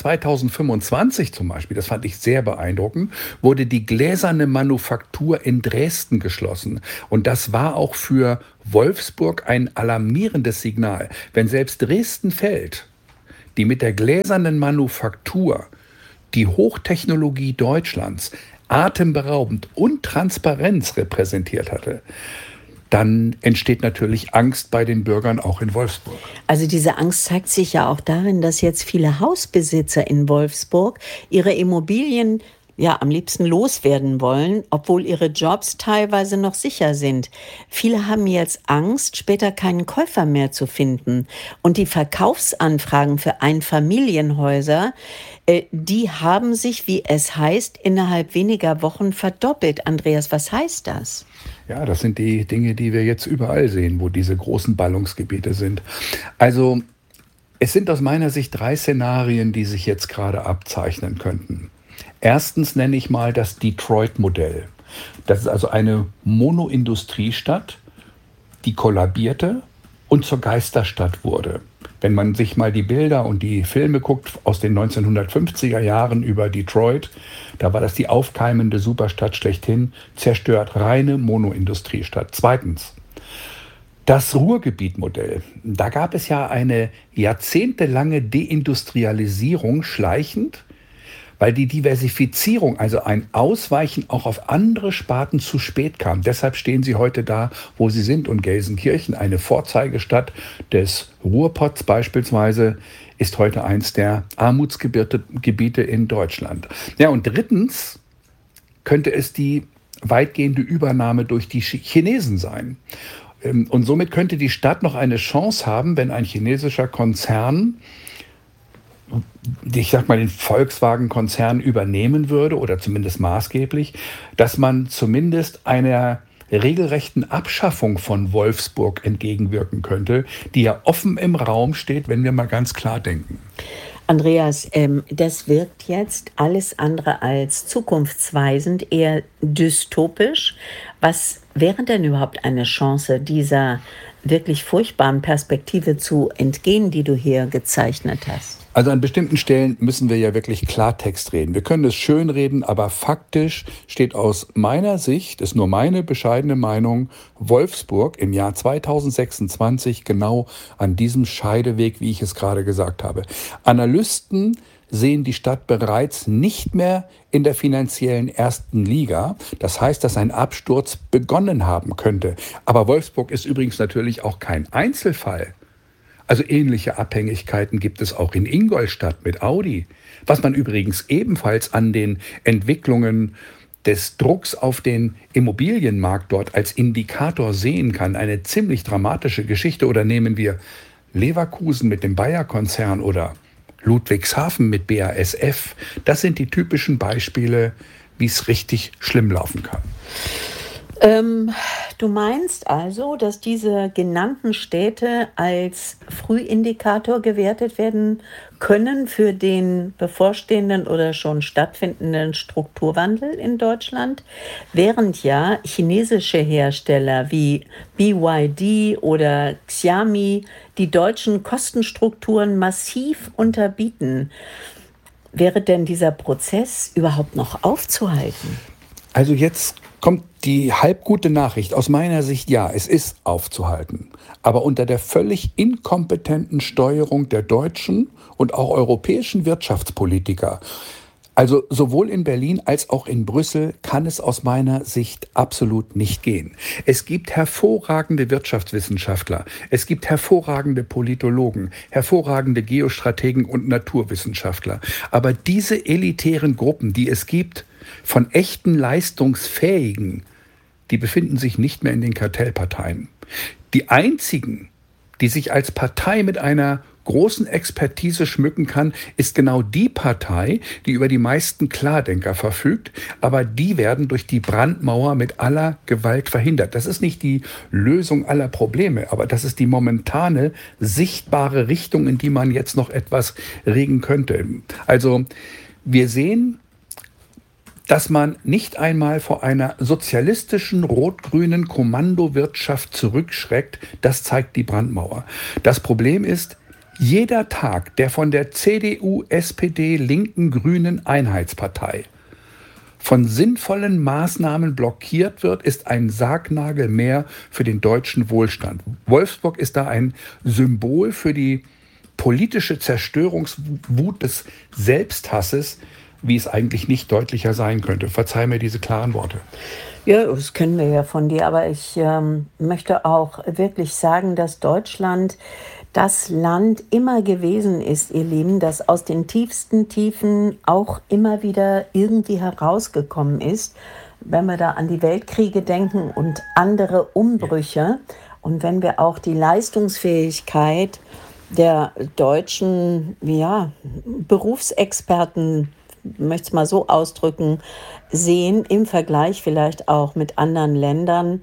Speaker 2: 2025 zum Beispiel, das fand ich sehr beeindruckend, wurde die gläserne Manufaktur in Dresden geschlossen. Und das war auch für Wolfsburg ein alarmierendes Signal. Wenn selbst Dresden fällt, die mit der gläsernen Manufaktur die Hochtechnologie Deutschlands atemberaubend und Transparenz repräsentiert hatte, dann entsteht natürlich Angst bei den Bürgern auch in Wolfsburg.
Speaker 1: Also diese Angst zeigt sich ja auch darin, dass jetzt viele Hausbesitzer in Wolfsburg ihre Immobilien am liebsten loswerden wollen, obwohl ihre Jobs teilweise noch sicher sind. Viele haben jetzt Angst, später keinen Käufer mehr zu finden. Und die Verkaufsanfragen für Einfamilienhäuser, die haben sich, wie es heißt, innerhalb weniger Wochen verdoppelt. Andreas, was heißt das?
Speaker 2: Ja, das sind die Dinge, die wir jetzt überall sehen, wo diese großen Ballungsgebiete sind. Also es sind aus meiner Sicht 3 Szenarien, die sich jetzt gerade abzeichnen könnten. Erstens nenne ich mal das Detroit-Modell. Das ist also eine Monoindustriestadt, die kollabierte und zur Geisterstadt wurde. Wenn man sich mal die Bilder und die Filme guckt aus den 1950er Jahren über Detroit, da war das die aufkeimende Superstadt schlechthin, zerstört, reine Monoindustriestadt. Zweitens, das Ruhrgebietmodell. Da gab es ja eine jahrzehntelange Deindustrialisierung schleichend, weil die Diversifizierung, also ein Ausweichen auch auf andere Sparten zu spät kam. Deshalb stehen sie heute da, wo sie sind. Und Gelsenkirchen, eine Vorzeigestadt des Ruhrpots beispielsweise, ist heute eins der Armutsgebiete in Deutschland. Ja, und drittens könnte es die weitgehende Übernahme durch die Chinesen sein. Und somit könnte die Stadt noch eine Chance haben, wenn ein chinesischer Konzern, ich sag mal, den Volkswagen-Konzern übernehmen würde oder zumindest maßgeblich, dass man zumindest einer regelrechten Abschaffung von Wolfsburg entgegenwirken könnte, die ja offen im Raum steht, wenn wir mal ganz klar denken.
Speaker 1: Andreas, das wirkt jetzt alles andere als zukunftsweisend, eher dystopisch. Was wäre denn überhaupt eine Chance, dieser wirklich furchtbaren Perspektive zu entgehen, die du hier gezeichnet hast?
Speaker 2: Also an bestimmten Stellen müssen wir ja wirklich Klartext reden. Wir können es schön reden, aber faktisch steht aus meiner Sicht, ist nur meine bescheidene Meinung, Wolfsburg im Jahr 2026 genau an diesem Scheideweg, wie ich es gerade gesagt habe. Analysten sehen die Stadt bereits nicht mehr in der finanziellen ersten Liga. Das heißt, dass ein Absturz begonnen haben könnte. Aber Wolfsburg ist übrigens natürlich auch kein Einzelfall. Also ähnliche Abhängigkeiten gibt es auch in Ingolstadt mit Audi. Was man übrigens ebenfalls an den Entwicklungen des Drucks auf den Immobilienmarkt dort als Indikator sehen kann. Eine ziemlich dramatische Geschichte. Oder nehmen wir Leverkusen mit dem Bayer-Konzern oder Ludwigshafen mit BASF. Das sind die typischen Beispiele, wie es richtig schlimm laufen kann.
Speaker 1: Du meinst also, dass diese genannten Städte als Frühindikator gewertet werden können für den bevorstehenden oder schon stattfindenden Strukturwandel in Deutschland, während ja chinesische Hersteller wie BYD oder Xiaomi die deutschen Kostenstrukturen massiv unterbieten. Wäre denn dieser Prozess überhaupt noch aufzuhalten?
Speaker 2: Also jetzt kommt die halbgute Nachricht. Aus meiner Sicht ja, es ist aufzuhalten. Aber unter der völlig inkompetenten Steuerung der deutschen und auch europäischen Wirtschaftspolitiker. Also sowohl in Berlin als auch in Brüssel kann es aus meiner Sicht absolut nicht gehen. Es gibt hervorragende Wirtschaftswissenschaftler, es gibt hervorragende Politologen, hervorragende Geostrategen und Naturwissenschaftler. Aber diese elitären Gruppen, die es gibt, von echten Leistungsfähigen, die befinden sich nicht mehr in den Kartellparteien. Die einzigen, die sich als Partei mit einer großen Expertise schmücken kann, ist genau die Partei, die über die meisten Klardenker verfügt, aber die werden durch die Brandmauer mit aller Gewalt verhindert. Das ist nicht die Lösung aller Probleme, aber das ist die momentane, sichtbare Richtung, in die man jetzt noch etwas regen könnte. Also wir sehen, dass man nicht einmal vor einer sozialistischen rot-grünen Kommandowirtschaft zurückschreckt, das zeigt die Brandmauer. Das Problem ist, jeder Tag, der von der CDU, SPD, linken, grünen Einheitspartei von sinnvollen Maßnahmen blockiert wird, ist ein Sargnagel mehr für den deutschen Wohlstand. Wolfsburg ist da ein Symbol für die politische Zerstörungswut des Selbsthasses, wie es eigentlich nicht deutlicher sein könnte. Verzeih mir diese klaren Worte.
Speaker 1: Ja, das kennen wir ja von dir, aber ich möchte auch wirklich sagen, dass Deutschland das Land immer gewesen ist, ihr Lieben, das aus den tiefsten Tiefen auch immer wieder irgendwie herausgekommen ist. Wenn wir da an die Weltkriege denken und andere Umbrüche und wenn wir auch die Leistungsfähigkeit der deutschen Berufsexperten, ich möchte es mal so ausdrücken, sehen, im Vergleich vielleicht auch mit anderen Ländern.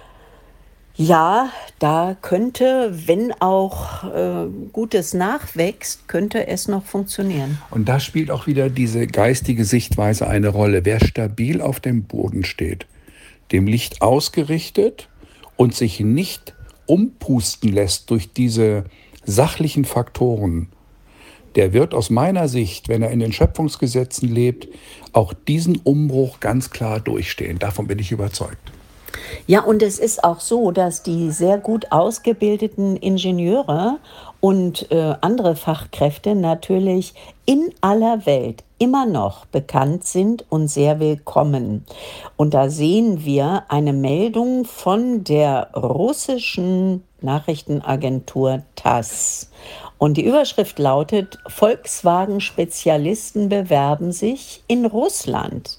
Speaker 1: Ja, da könnte, wenn auch Gutes nachwächst, könnte es noch funktionieren.
Speaker 2: Und da spielt auch wieder diese geistige Sichtweise eine Rolle. Wer stabil auf dem Boden steht, dem Licht ausgerichtet und sich nicht umpusten lässt durch diese sachlichen Faktoren, der wird aus meiner Sicht, wenn er in den Schöpfungsgesetzen lebt, auch diesen Umbruch ganz klar durchstehen. Davon bin ich überzeugt.
Speaker 1: Ja, und es ist auch so, dass die sehr gut ausgebildeten Ingenieure und andere Fachkräfte natürlich in aller Welt immer noch bekannt sind und sehr willkommen. Und da sehen wir eine Meldung von der russischen Nachrichtenagentur TASS. Und die Überschrift lautet: Volkswagen-Spezialisten bewerben sich in Russland.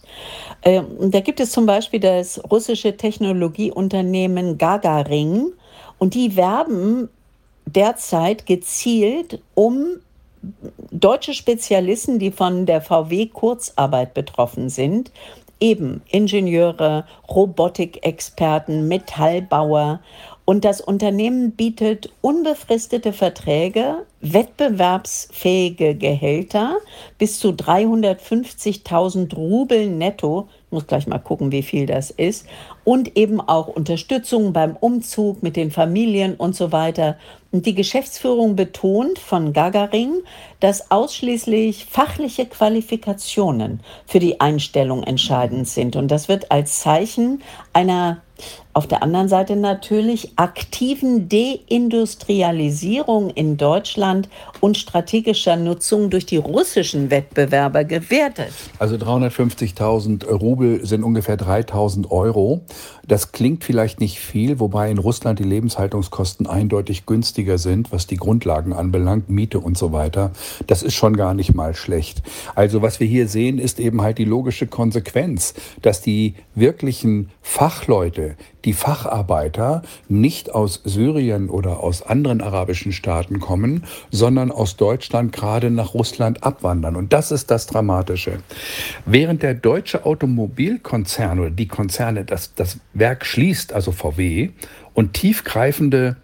Speaker 1: Da gibt es zum Beispiel das russische Technologieunternehmen Gagarin. Und die werben derzeit gezielt um deutsche Spezialisten, die von der VW-Kurzarbeit betroffen sind. Eben Ingenieure, Robotikexperten, Metallbauer. Und das Unternehmen bietet unbefristete Verträge, wettbewerbsfähige Gehälter bis zu 350.000 Rubel netto. Ich muss gleich mal gucken, wie viel das ist. Und eben auch Unterstützung beim Umzug mit den Familien und so weiter. Und die Geschäftsführung betont von Gagarin, dass ausschließlich fachliche Qualifikationen für die Einstellung entscheidend sind. Und das wird als Zeichen einer auf der anderen Seite natürlich aktiven Deindustrialisierung in Deutschland und strategischer Nutzung durch die russischen Wettbewerber gewertet.
Speaker 2: Also 350.000 Rubel sind ungefähr 3.000 Euro. Das klingt vielleicht nicht viel, wobei in Russland die Lebenshaltungskosten eindeutig günstiger sind, was die Grundlagen anbelangt, Miete und so weiter. Das ist schon gar nicht mal schlecht. Also was wir hier sehen, ist eben halt die logische Konsequenz, dass die wirklichen Fachleute, die Facharbeiter nicht aus Syrien oder aus anderen arabischen Staaten kommen, sondern aus Deutschland gerade nach Russland abwandern. Und das ist das Dramatische. Während der deutsche Automobilkonzern oder die Konzerne das Werk schließt, also VW, und tiefgreifende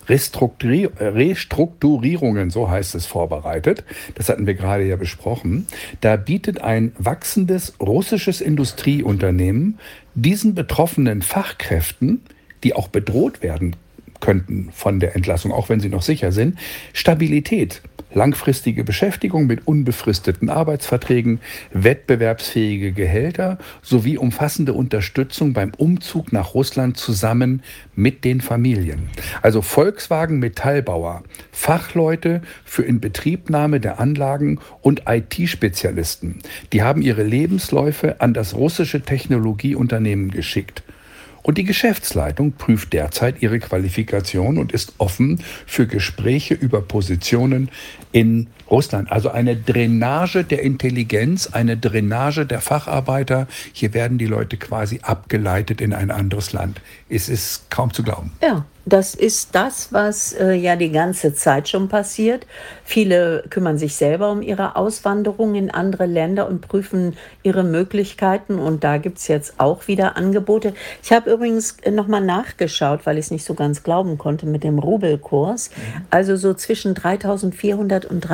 Speaker 2: Restrukturierungen, so heißt es, vorbereitet, das hatten wir gerade ja besprochen, da bietet ein wachsendes russisches Industrieunternehmen diesen betroffenen Fachkräften, die auch bedroht werden, könnten von der Entlassung, auch wenn sie noch sicher sind. Stabilität, langfristige Beschäftigung mit unbefristeten Arbeitsverträgen, wettbewerbsfähige Gehälter sowie umfassende Unterstützung beim Umzug nach Russland zusammen mit den Familien. Also Volkswagen Metallbauer, Fachleute für Inbetriebnahme der Anlagen und IT-Spezialisten, die haben ihre Lebensläufe an das russische Technologieunternehmen geschickt. Und die Geschäftsleitung prüft derzeit ihre Qualifikation und ist offen für Gespräche über Positionen in Russland. Also eine Drainage der Intelligenz, eine Drainage der Facharbeiter. Hier werden die Leute quasi abgeleitet in ein anderes Land. Es ist kaum zu glauben.
Speaker 1: Ja, das ist das, was ja die ganze Zeit schon passiert. Viele kümmern sich selber um ihre Auswanderung in andere Länder und prüfen ihre Möglichkeiten. Und da gibt es jetzt auch wieder Angebote. Ich habe übrigens nochmal nachgeschaut, weil ich es nicht so ganz glauben konnte mit dem Rubelkurs. Also so zwischen 3.400 und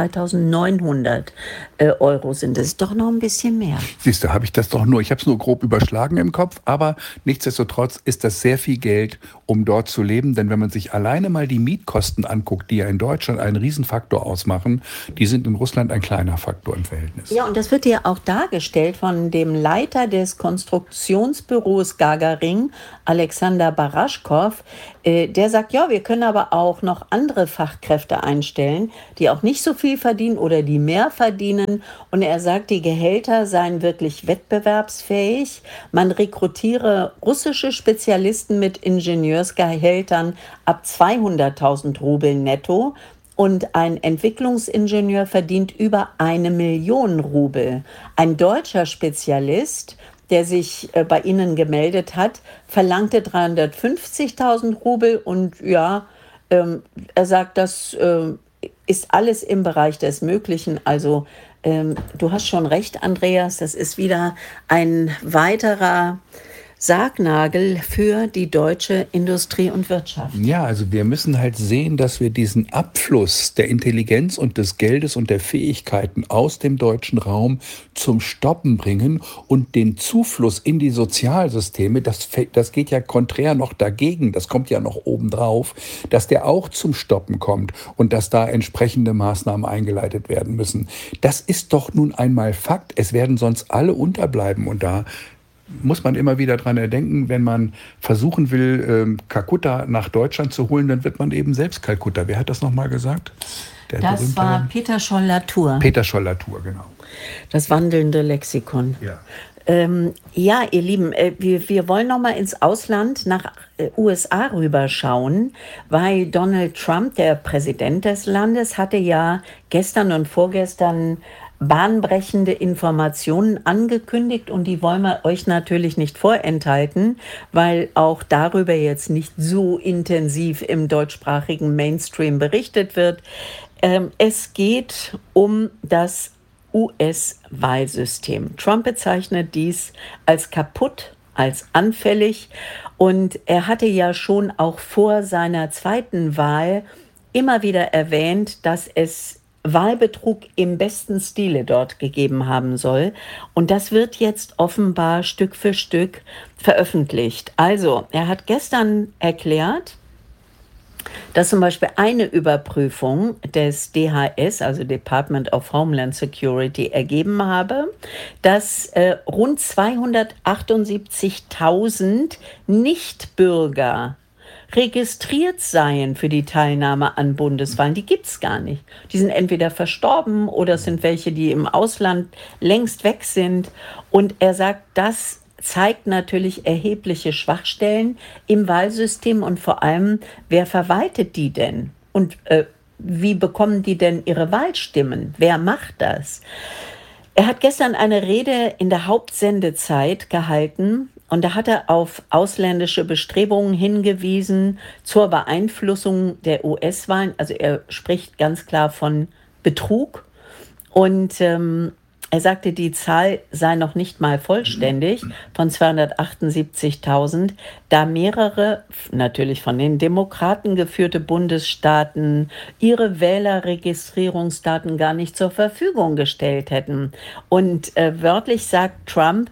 Speaker 1: 3.900 Euro sind es. Doch noch ein bisschen mehr.
Speaker 2: Siehst du, ich habe es nur grob überschlagen im Kopf, aber nichtsdestotrotz ist das sehr viel Geld, um dort zu leben. Denn wenn man sich alleine mal die Mietkosten anguckt, die ja in Deutschland einen Riesenfaktor ausmachen, die sind in Russland ein kleiner Faktor im Verhältnis.
Speaker 1: Ja, und das wird ja auch dargestellt von dem Leiter des Konstruktionsbüros Gagarin, Alexander Baraschkow. Der sagt, ja, wir können aber auch noch andere Fachkräfte einstellen, die auch nicht so viel verdienen oder die mehr verdienen. Und er sagt, die Gehälter seien wirklich wettbewerbsfähig. Man rekrutiere russische Spezialisten mit Ingenieursgehältern ab 200.000 Rubel netto. Und ein Entwicklungsingenieur verdient über 1 Million Rubel. Ein deutscher Spezialist, der sich bei Ihnen gemeldet hat, verlangte 350.000 Rubel. Und ja, er sagt, das ist alles im Bereich des Möglichen. Also du hast schon recht, Andreas, das ist wieder ein weiterer Sargnagel für die deutsche Industrie und Wirtschaft.
Speaker 2: Ja, also wir müssen halt sehen, dass wir diesen Abfluss der Intelligenz und des Geldes und der Fähigkeiten aus dem deutschen Raum zum Stoppen bringen und den Zufluss in die Sozialsysteme, das geht ja konträr noch dagegen, das kommt ja noch obendrauf, dass der auch zum Stoppen kommt und dass da entsprechende Maßnahmen eingeleitet werden müssen. Das ist doch nun einmal Fakt. Es werden sonst alle unterbleiben und da muss man immer wieder dran denken, wenn man versuchen will, Kalkutta nach Deutschland zu holen, dann wird man eben selbst Kalkutta. Wer hat das nochmal gesagt?
Speaker 1: Das war Peter Scholl-Latour.
Speaker 2: Peter Scholl-Latour, genau.
Speaker 1: Das wandelnde Lexikon.
Speaker 2: Ja.
Speaker 1: Ja, ihr Lieben, wir wollen noch mal ins Ausland nach USA rüberschauen, weil Donald Trump, der Präsident des Landes, hatte ja gestern und vorgestern bahnbrechende Informationen angekündigt und die wollen wir euch natürlich nicht vorenthalten, weil auch darüber jetzt nicht so intensiv im deutschsprachigen Mainstream berichtet wird. Es geht um das US-Wahlsystem. Trump bezeichnet dies als kaputt, als anfällig und er hatte ja schon auch vor seiner zweiten Wahl immer wieder erwähnt, dass es Wahlbetrug im besten Stile dort gegeben haben soll. Und das wird jetzt offenbar Stück für Stück veröffentlicht. Also, er hat gestern erklärt, dass zum Beispiel eine Überprüfung des DHS, also Department of Homeland Security, ergeben habe, dass rund 278.000 Nichtbürger registriert seien für die Teilnahme an Bundeswahlen. Die gibt es gar nicht. Die sind entweder verstorben oder es sind welche, die im Ausland längst weg sind. Und er sagt, das zeigt natürlich erhebliche Schwachstellen im Wahlsystem und vor allem, wer verwaltet die denn? Und wie bekommen die denn ihre Wahlstimmen? Wer macht das? Er hat gestern eine Rede in der Hauptsendezeit gehalten und da hat er auf ausländische Bestrebungen hingewiesen zur Beeinflussung der US-Wahlen. Also er spricht ganz klar von Betrug und er sagte, die Zahl sei noch nicht mal vollständig von 278.000, da mehrere, natürlich von den Demokraten geführte Bundesstaaten, ihre Wählerregistrierungsdaten gar nicht zur Verfügung gestellt hätten. Und wörtlich sagt Trump,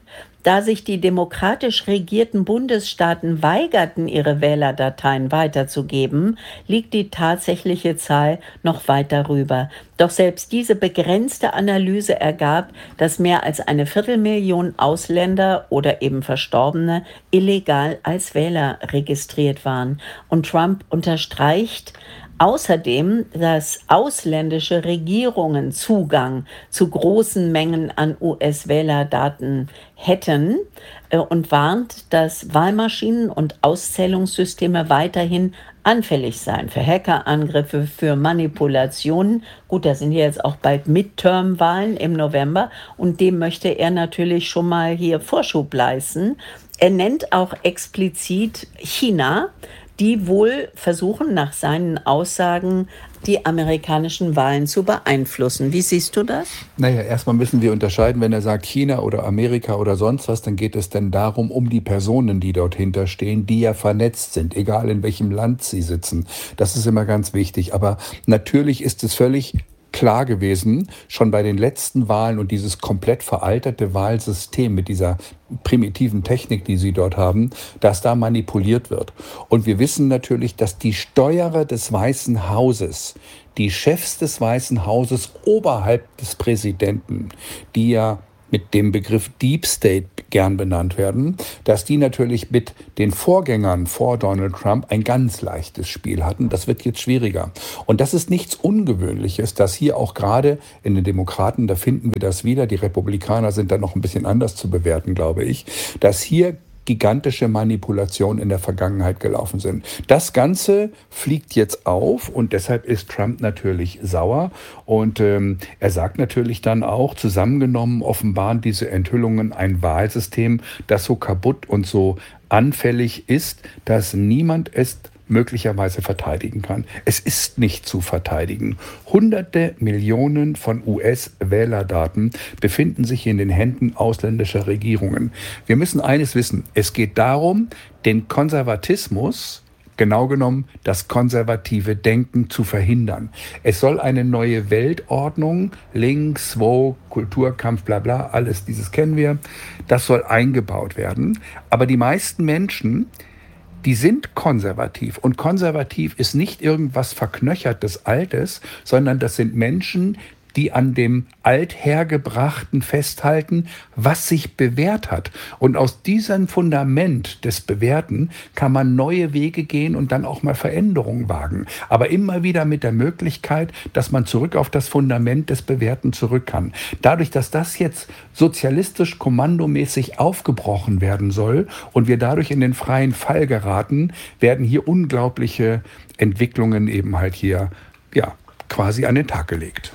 Speaker 1: Da sich die demokratisch regierten Bundesstaaten weigerten, ihre Wählerdateien weiterzugeben, liegt die tatsächliche Zahl noch weit darüber. Doch selbst diese begrenzte Analyse ergab, dass mehr als 250.000 Ausländer oder eben Verstorbene illegal als Wähler registriert waren. Und Trump unterstreicht außerdem, dass ausländische Regierungen Zugang zu großen Mengen an US-Wählerdaten hätten und warnt, dass Wahlmaschinen und Auszählungssysteme weiterhin anfällig seien für Hackerangriffe, für Manipulationen. Gut, da sind ja jetzt auch bald Midterm-Wahlen im November und dem möchte er natürlich schon mal hier Vorschub leisten. Er nennt auch explizit China, die wohl versuchen, nach seinen Aussagen die amerikanischen Wahlen zu beeinflussen. Wie siehst du das?
Speaker 2: Naja, erstmal müssen wir unterscheiden, wenn er sagt China oder Amerika oder sonst was, dann geht es denn darum, um die Personen, die dort hinterstehen, die ja vernetzt sind, egal in welchem Land sie sitzen. Das ist immer ganz wichtig. Aber natürlich ist es völlig klar gewesen, schon bei den letzten Wahlen und dieses komplett veralterte Wahlsystem mit dieser primitiven Technik, die sie dort haben, dass da manipuliert wird. Und wir wissen natürlich, dass die Steuerer des Weißen Hauses, die Chefs des Weißen Hauses oberhalb des Präsidenten, die ja mit dem Begriff Deep State gern benannt werden, dass die natürlich mit den Vorgängern vor Donald Trump ein ganz leichtes Spiel hatten. Das wird jetzt schwieriger. Und das ist nichts Ungewöhnliches, dass hier auch gerade in den Demokraten, da finden wir das wieder, die Republikaner sind da noch ein bisschen anders zu bewerten, glaube ich, dass hier gigantische Manipulationen in der Vergangenheit gelaufen sind. Das Ganze fliegt jetzt auf und deshalb ist Trump natürlich sauer und er sagt natürlich dann auch, zusammengenommen offenbaren diese Enthüllungen ein Wahlsystem, das so kaputt und so anfällig ist, dass niemand es möglicherweise verteidigen kann. Es ist nicht zu verteidigen. Hunderte Millionen von US-Wählerdaten befinden sich in den Händen ausländischer Regierungen. Wir müssen eines wissen, es geht darum, den Konservatismus, genau genommen das konservative Denken zu verhindern. Es soll eine neue Weltordnung, links, wo, Kulturkampf, bla bla, alles dieses kennen wir, das soll eingebaut werden. Aber die meisten Menschen, die sind konservativ. Und konservativ ist nicht irgendwas Verknöchertes Altes, sondern das sind Menschen, die an dem Althergebrachten festhalten, was sich bewährt hat. Und aus diesem Fundament des Bewährten kann man neue Wege gehen und dann auch mal Veränderungen wagen. Aber immer wieder mit der Möglichkeit, dass man zurück auf das Fundament des Bewährten zurück kann. Dadurch, dass das jetzt sozialistisch kommandomäßig aufgebrochen werden soll und wir dadurch in den freien Fall geraten, werden hier unglaubliche Entwicklungen eben halt hier, ja, quasi an den Tag gelegt.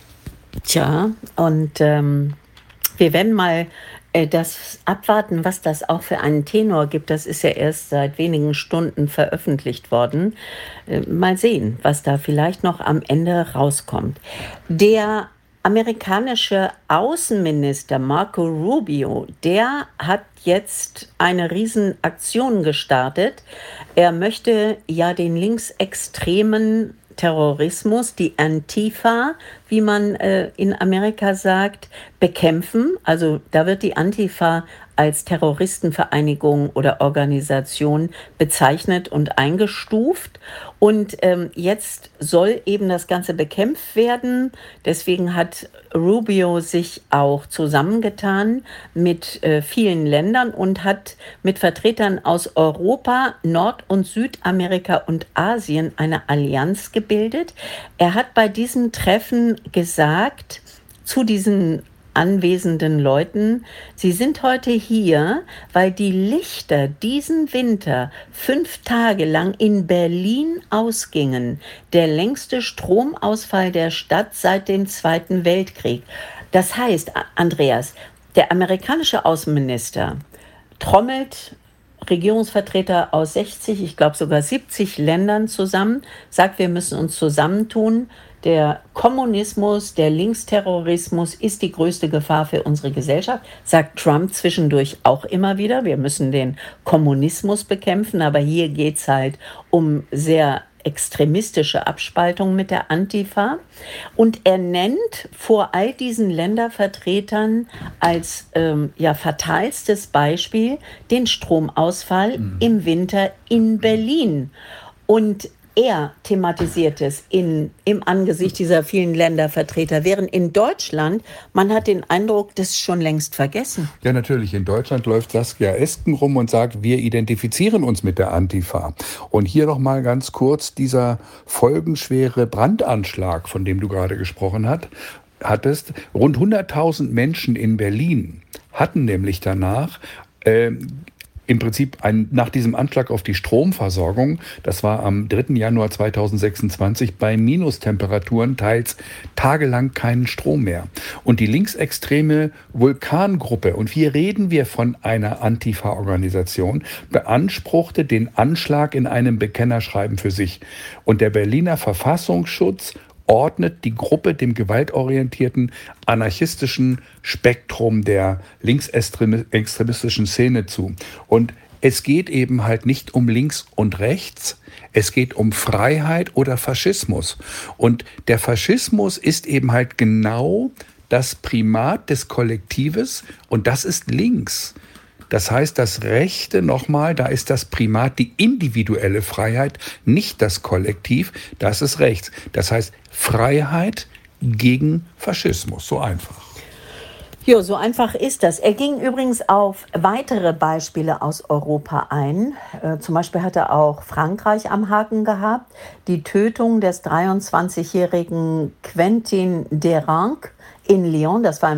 Speaker 1: Tja, und wir werden mal das abwarten, was das auch für einen Tenor gibt. Das ist ja erst seit wenigen Stunden veröffentlicht worden. Mal sehen, was da vielleicht noch am Ende rauskommt. Der amerikanische Außenminister Marco Rubio, der hat jetzt eine Riesenaktion gestartet. Er möchte ja den linksextremen Terrorismus, die Antifa, wie man in Amerika sagt, bekämpfen. Also da wird die Antifa als Terroristenvereinigung oder Organisation bezeichnet und eingestuft. Und jetzt soll eben das Ganze bekämpft werden. Deswegen hat Rubio sich auch zusammengetan mit vielen Ländern und hat mit Vertretern aus Europa, Nord- und Südamerika und Asien eine Allianz gebildet. Er hat bei diesem Treffen gesagt, zu diesen anwesenden Leuten, sie sind heute hier, weil die Lichter diesen Winter 5 Tage lang in Berlin ausgingen. Der längste Stromausfall der Stadt seit dem Zweiten Weltkrieg. Das heißt, Andreas, der amerikanische Außenminister trommelt Regierungsvertreter aus 60, ich glaube sogar 70 Ländern zusammen, sagt, wir müssen uns zusammentun. Der Kommunismus, der Linksterrorismus ist die größte Gefahr für unsere Gesellschaft, sagt Trump zwischendurch auch immer wieder. Wir müssen den Kommunismus bekämpfen, aber hier geht es halt um sehr extremistische Abspaltung mit der Antifa. Und er nennt vor all diesen Ländervertretern als fatalstes Beispiel den Stromausfall im Winter in Berlin. Und er thematisiert es im Angesicht dieser vielen Ländervertreter, während in Deutschland, man hat den Eindruck, das ist schon längst vergessen.
Speaker 2: Ja, natürlich. In Deutschland läuft Saskia Esken rum und sagt, wir identifizieren uns mit der Antifa. Und hier noch mal ganz kurz dieser folgenschwere Brandanschlag, von dem du gerade gesprochen hattest. Rund 100.000 Menschen in Berlin hatten nämlich danach im Prinzip nach diesem Anschlag auf die Stromversorgung, das war am 3. Januar 2026, bei Minustemperaturen teils tagelang keinen Strom mehr. Und die linksextreme Vulkangruppe, und hier reden wir von einer Antifa-Organisation, beanspruchte den Anschlag in einem Bekennerschreiben für sich. Und der Berliner Verfassungsschutz ordnet die Gruppe dem gewaltorientierten anarchistischen Spektrum der linksextremistischen Szene zu. Und es geht eben halt nicht um links und rechts, es geht um Freiheit oder Faschismus. Und der Faschismus ist eben halt genau das Primat des Kollektives und das ist links. Das heißt, das Rechte, nochmal, da ist das Primat die individuelle Freiheit, nicht das Kollektiv, das ist rechts. Das heißt, Freiheit gegen Faschismus, so einfach.
Speaker 1: Ja, so einfach ist das. Er ging übrigens auf weitere Beispiele aus Europa ein. Zum Beispiel hat er auch Frankreich am Haken gehabt. Die Tötung des 23-jährigen Quentin Derenc in Lyon, das war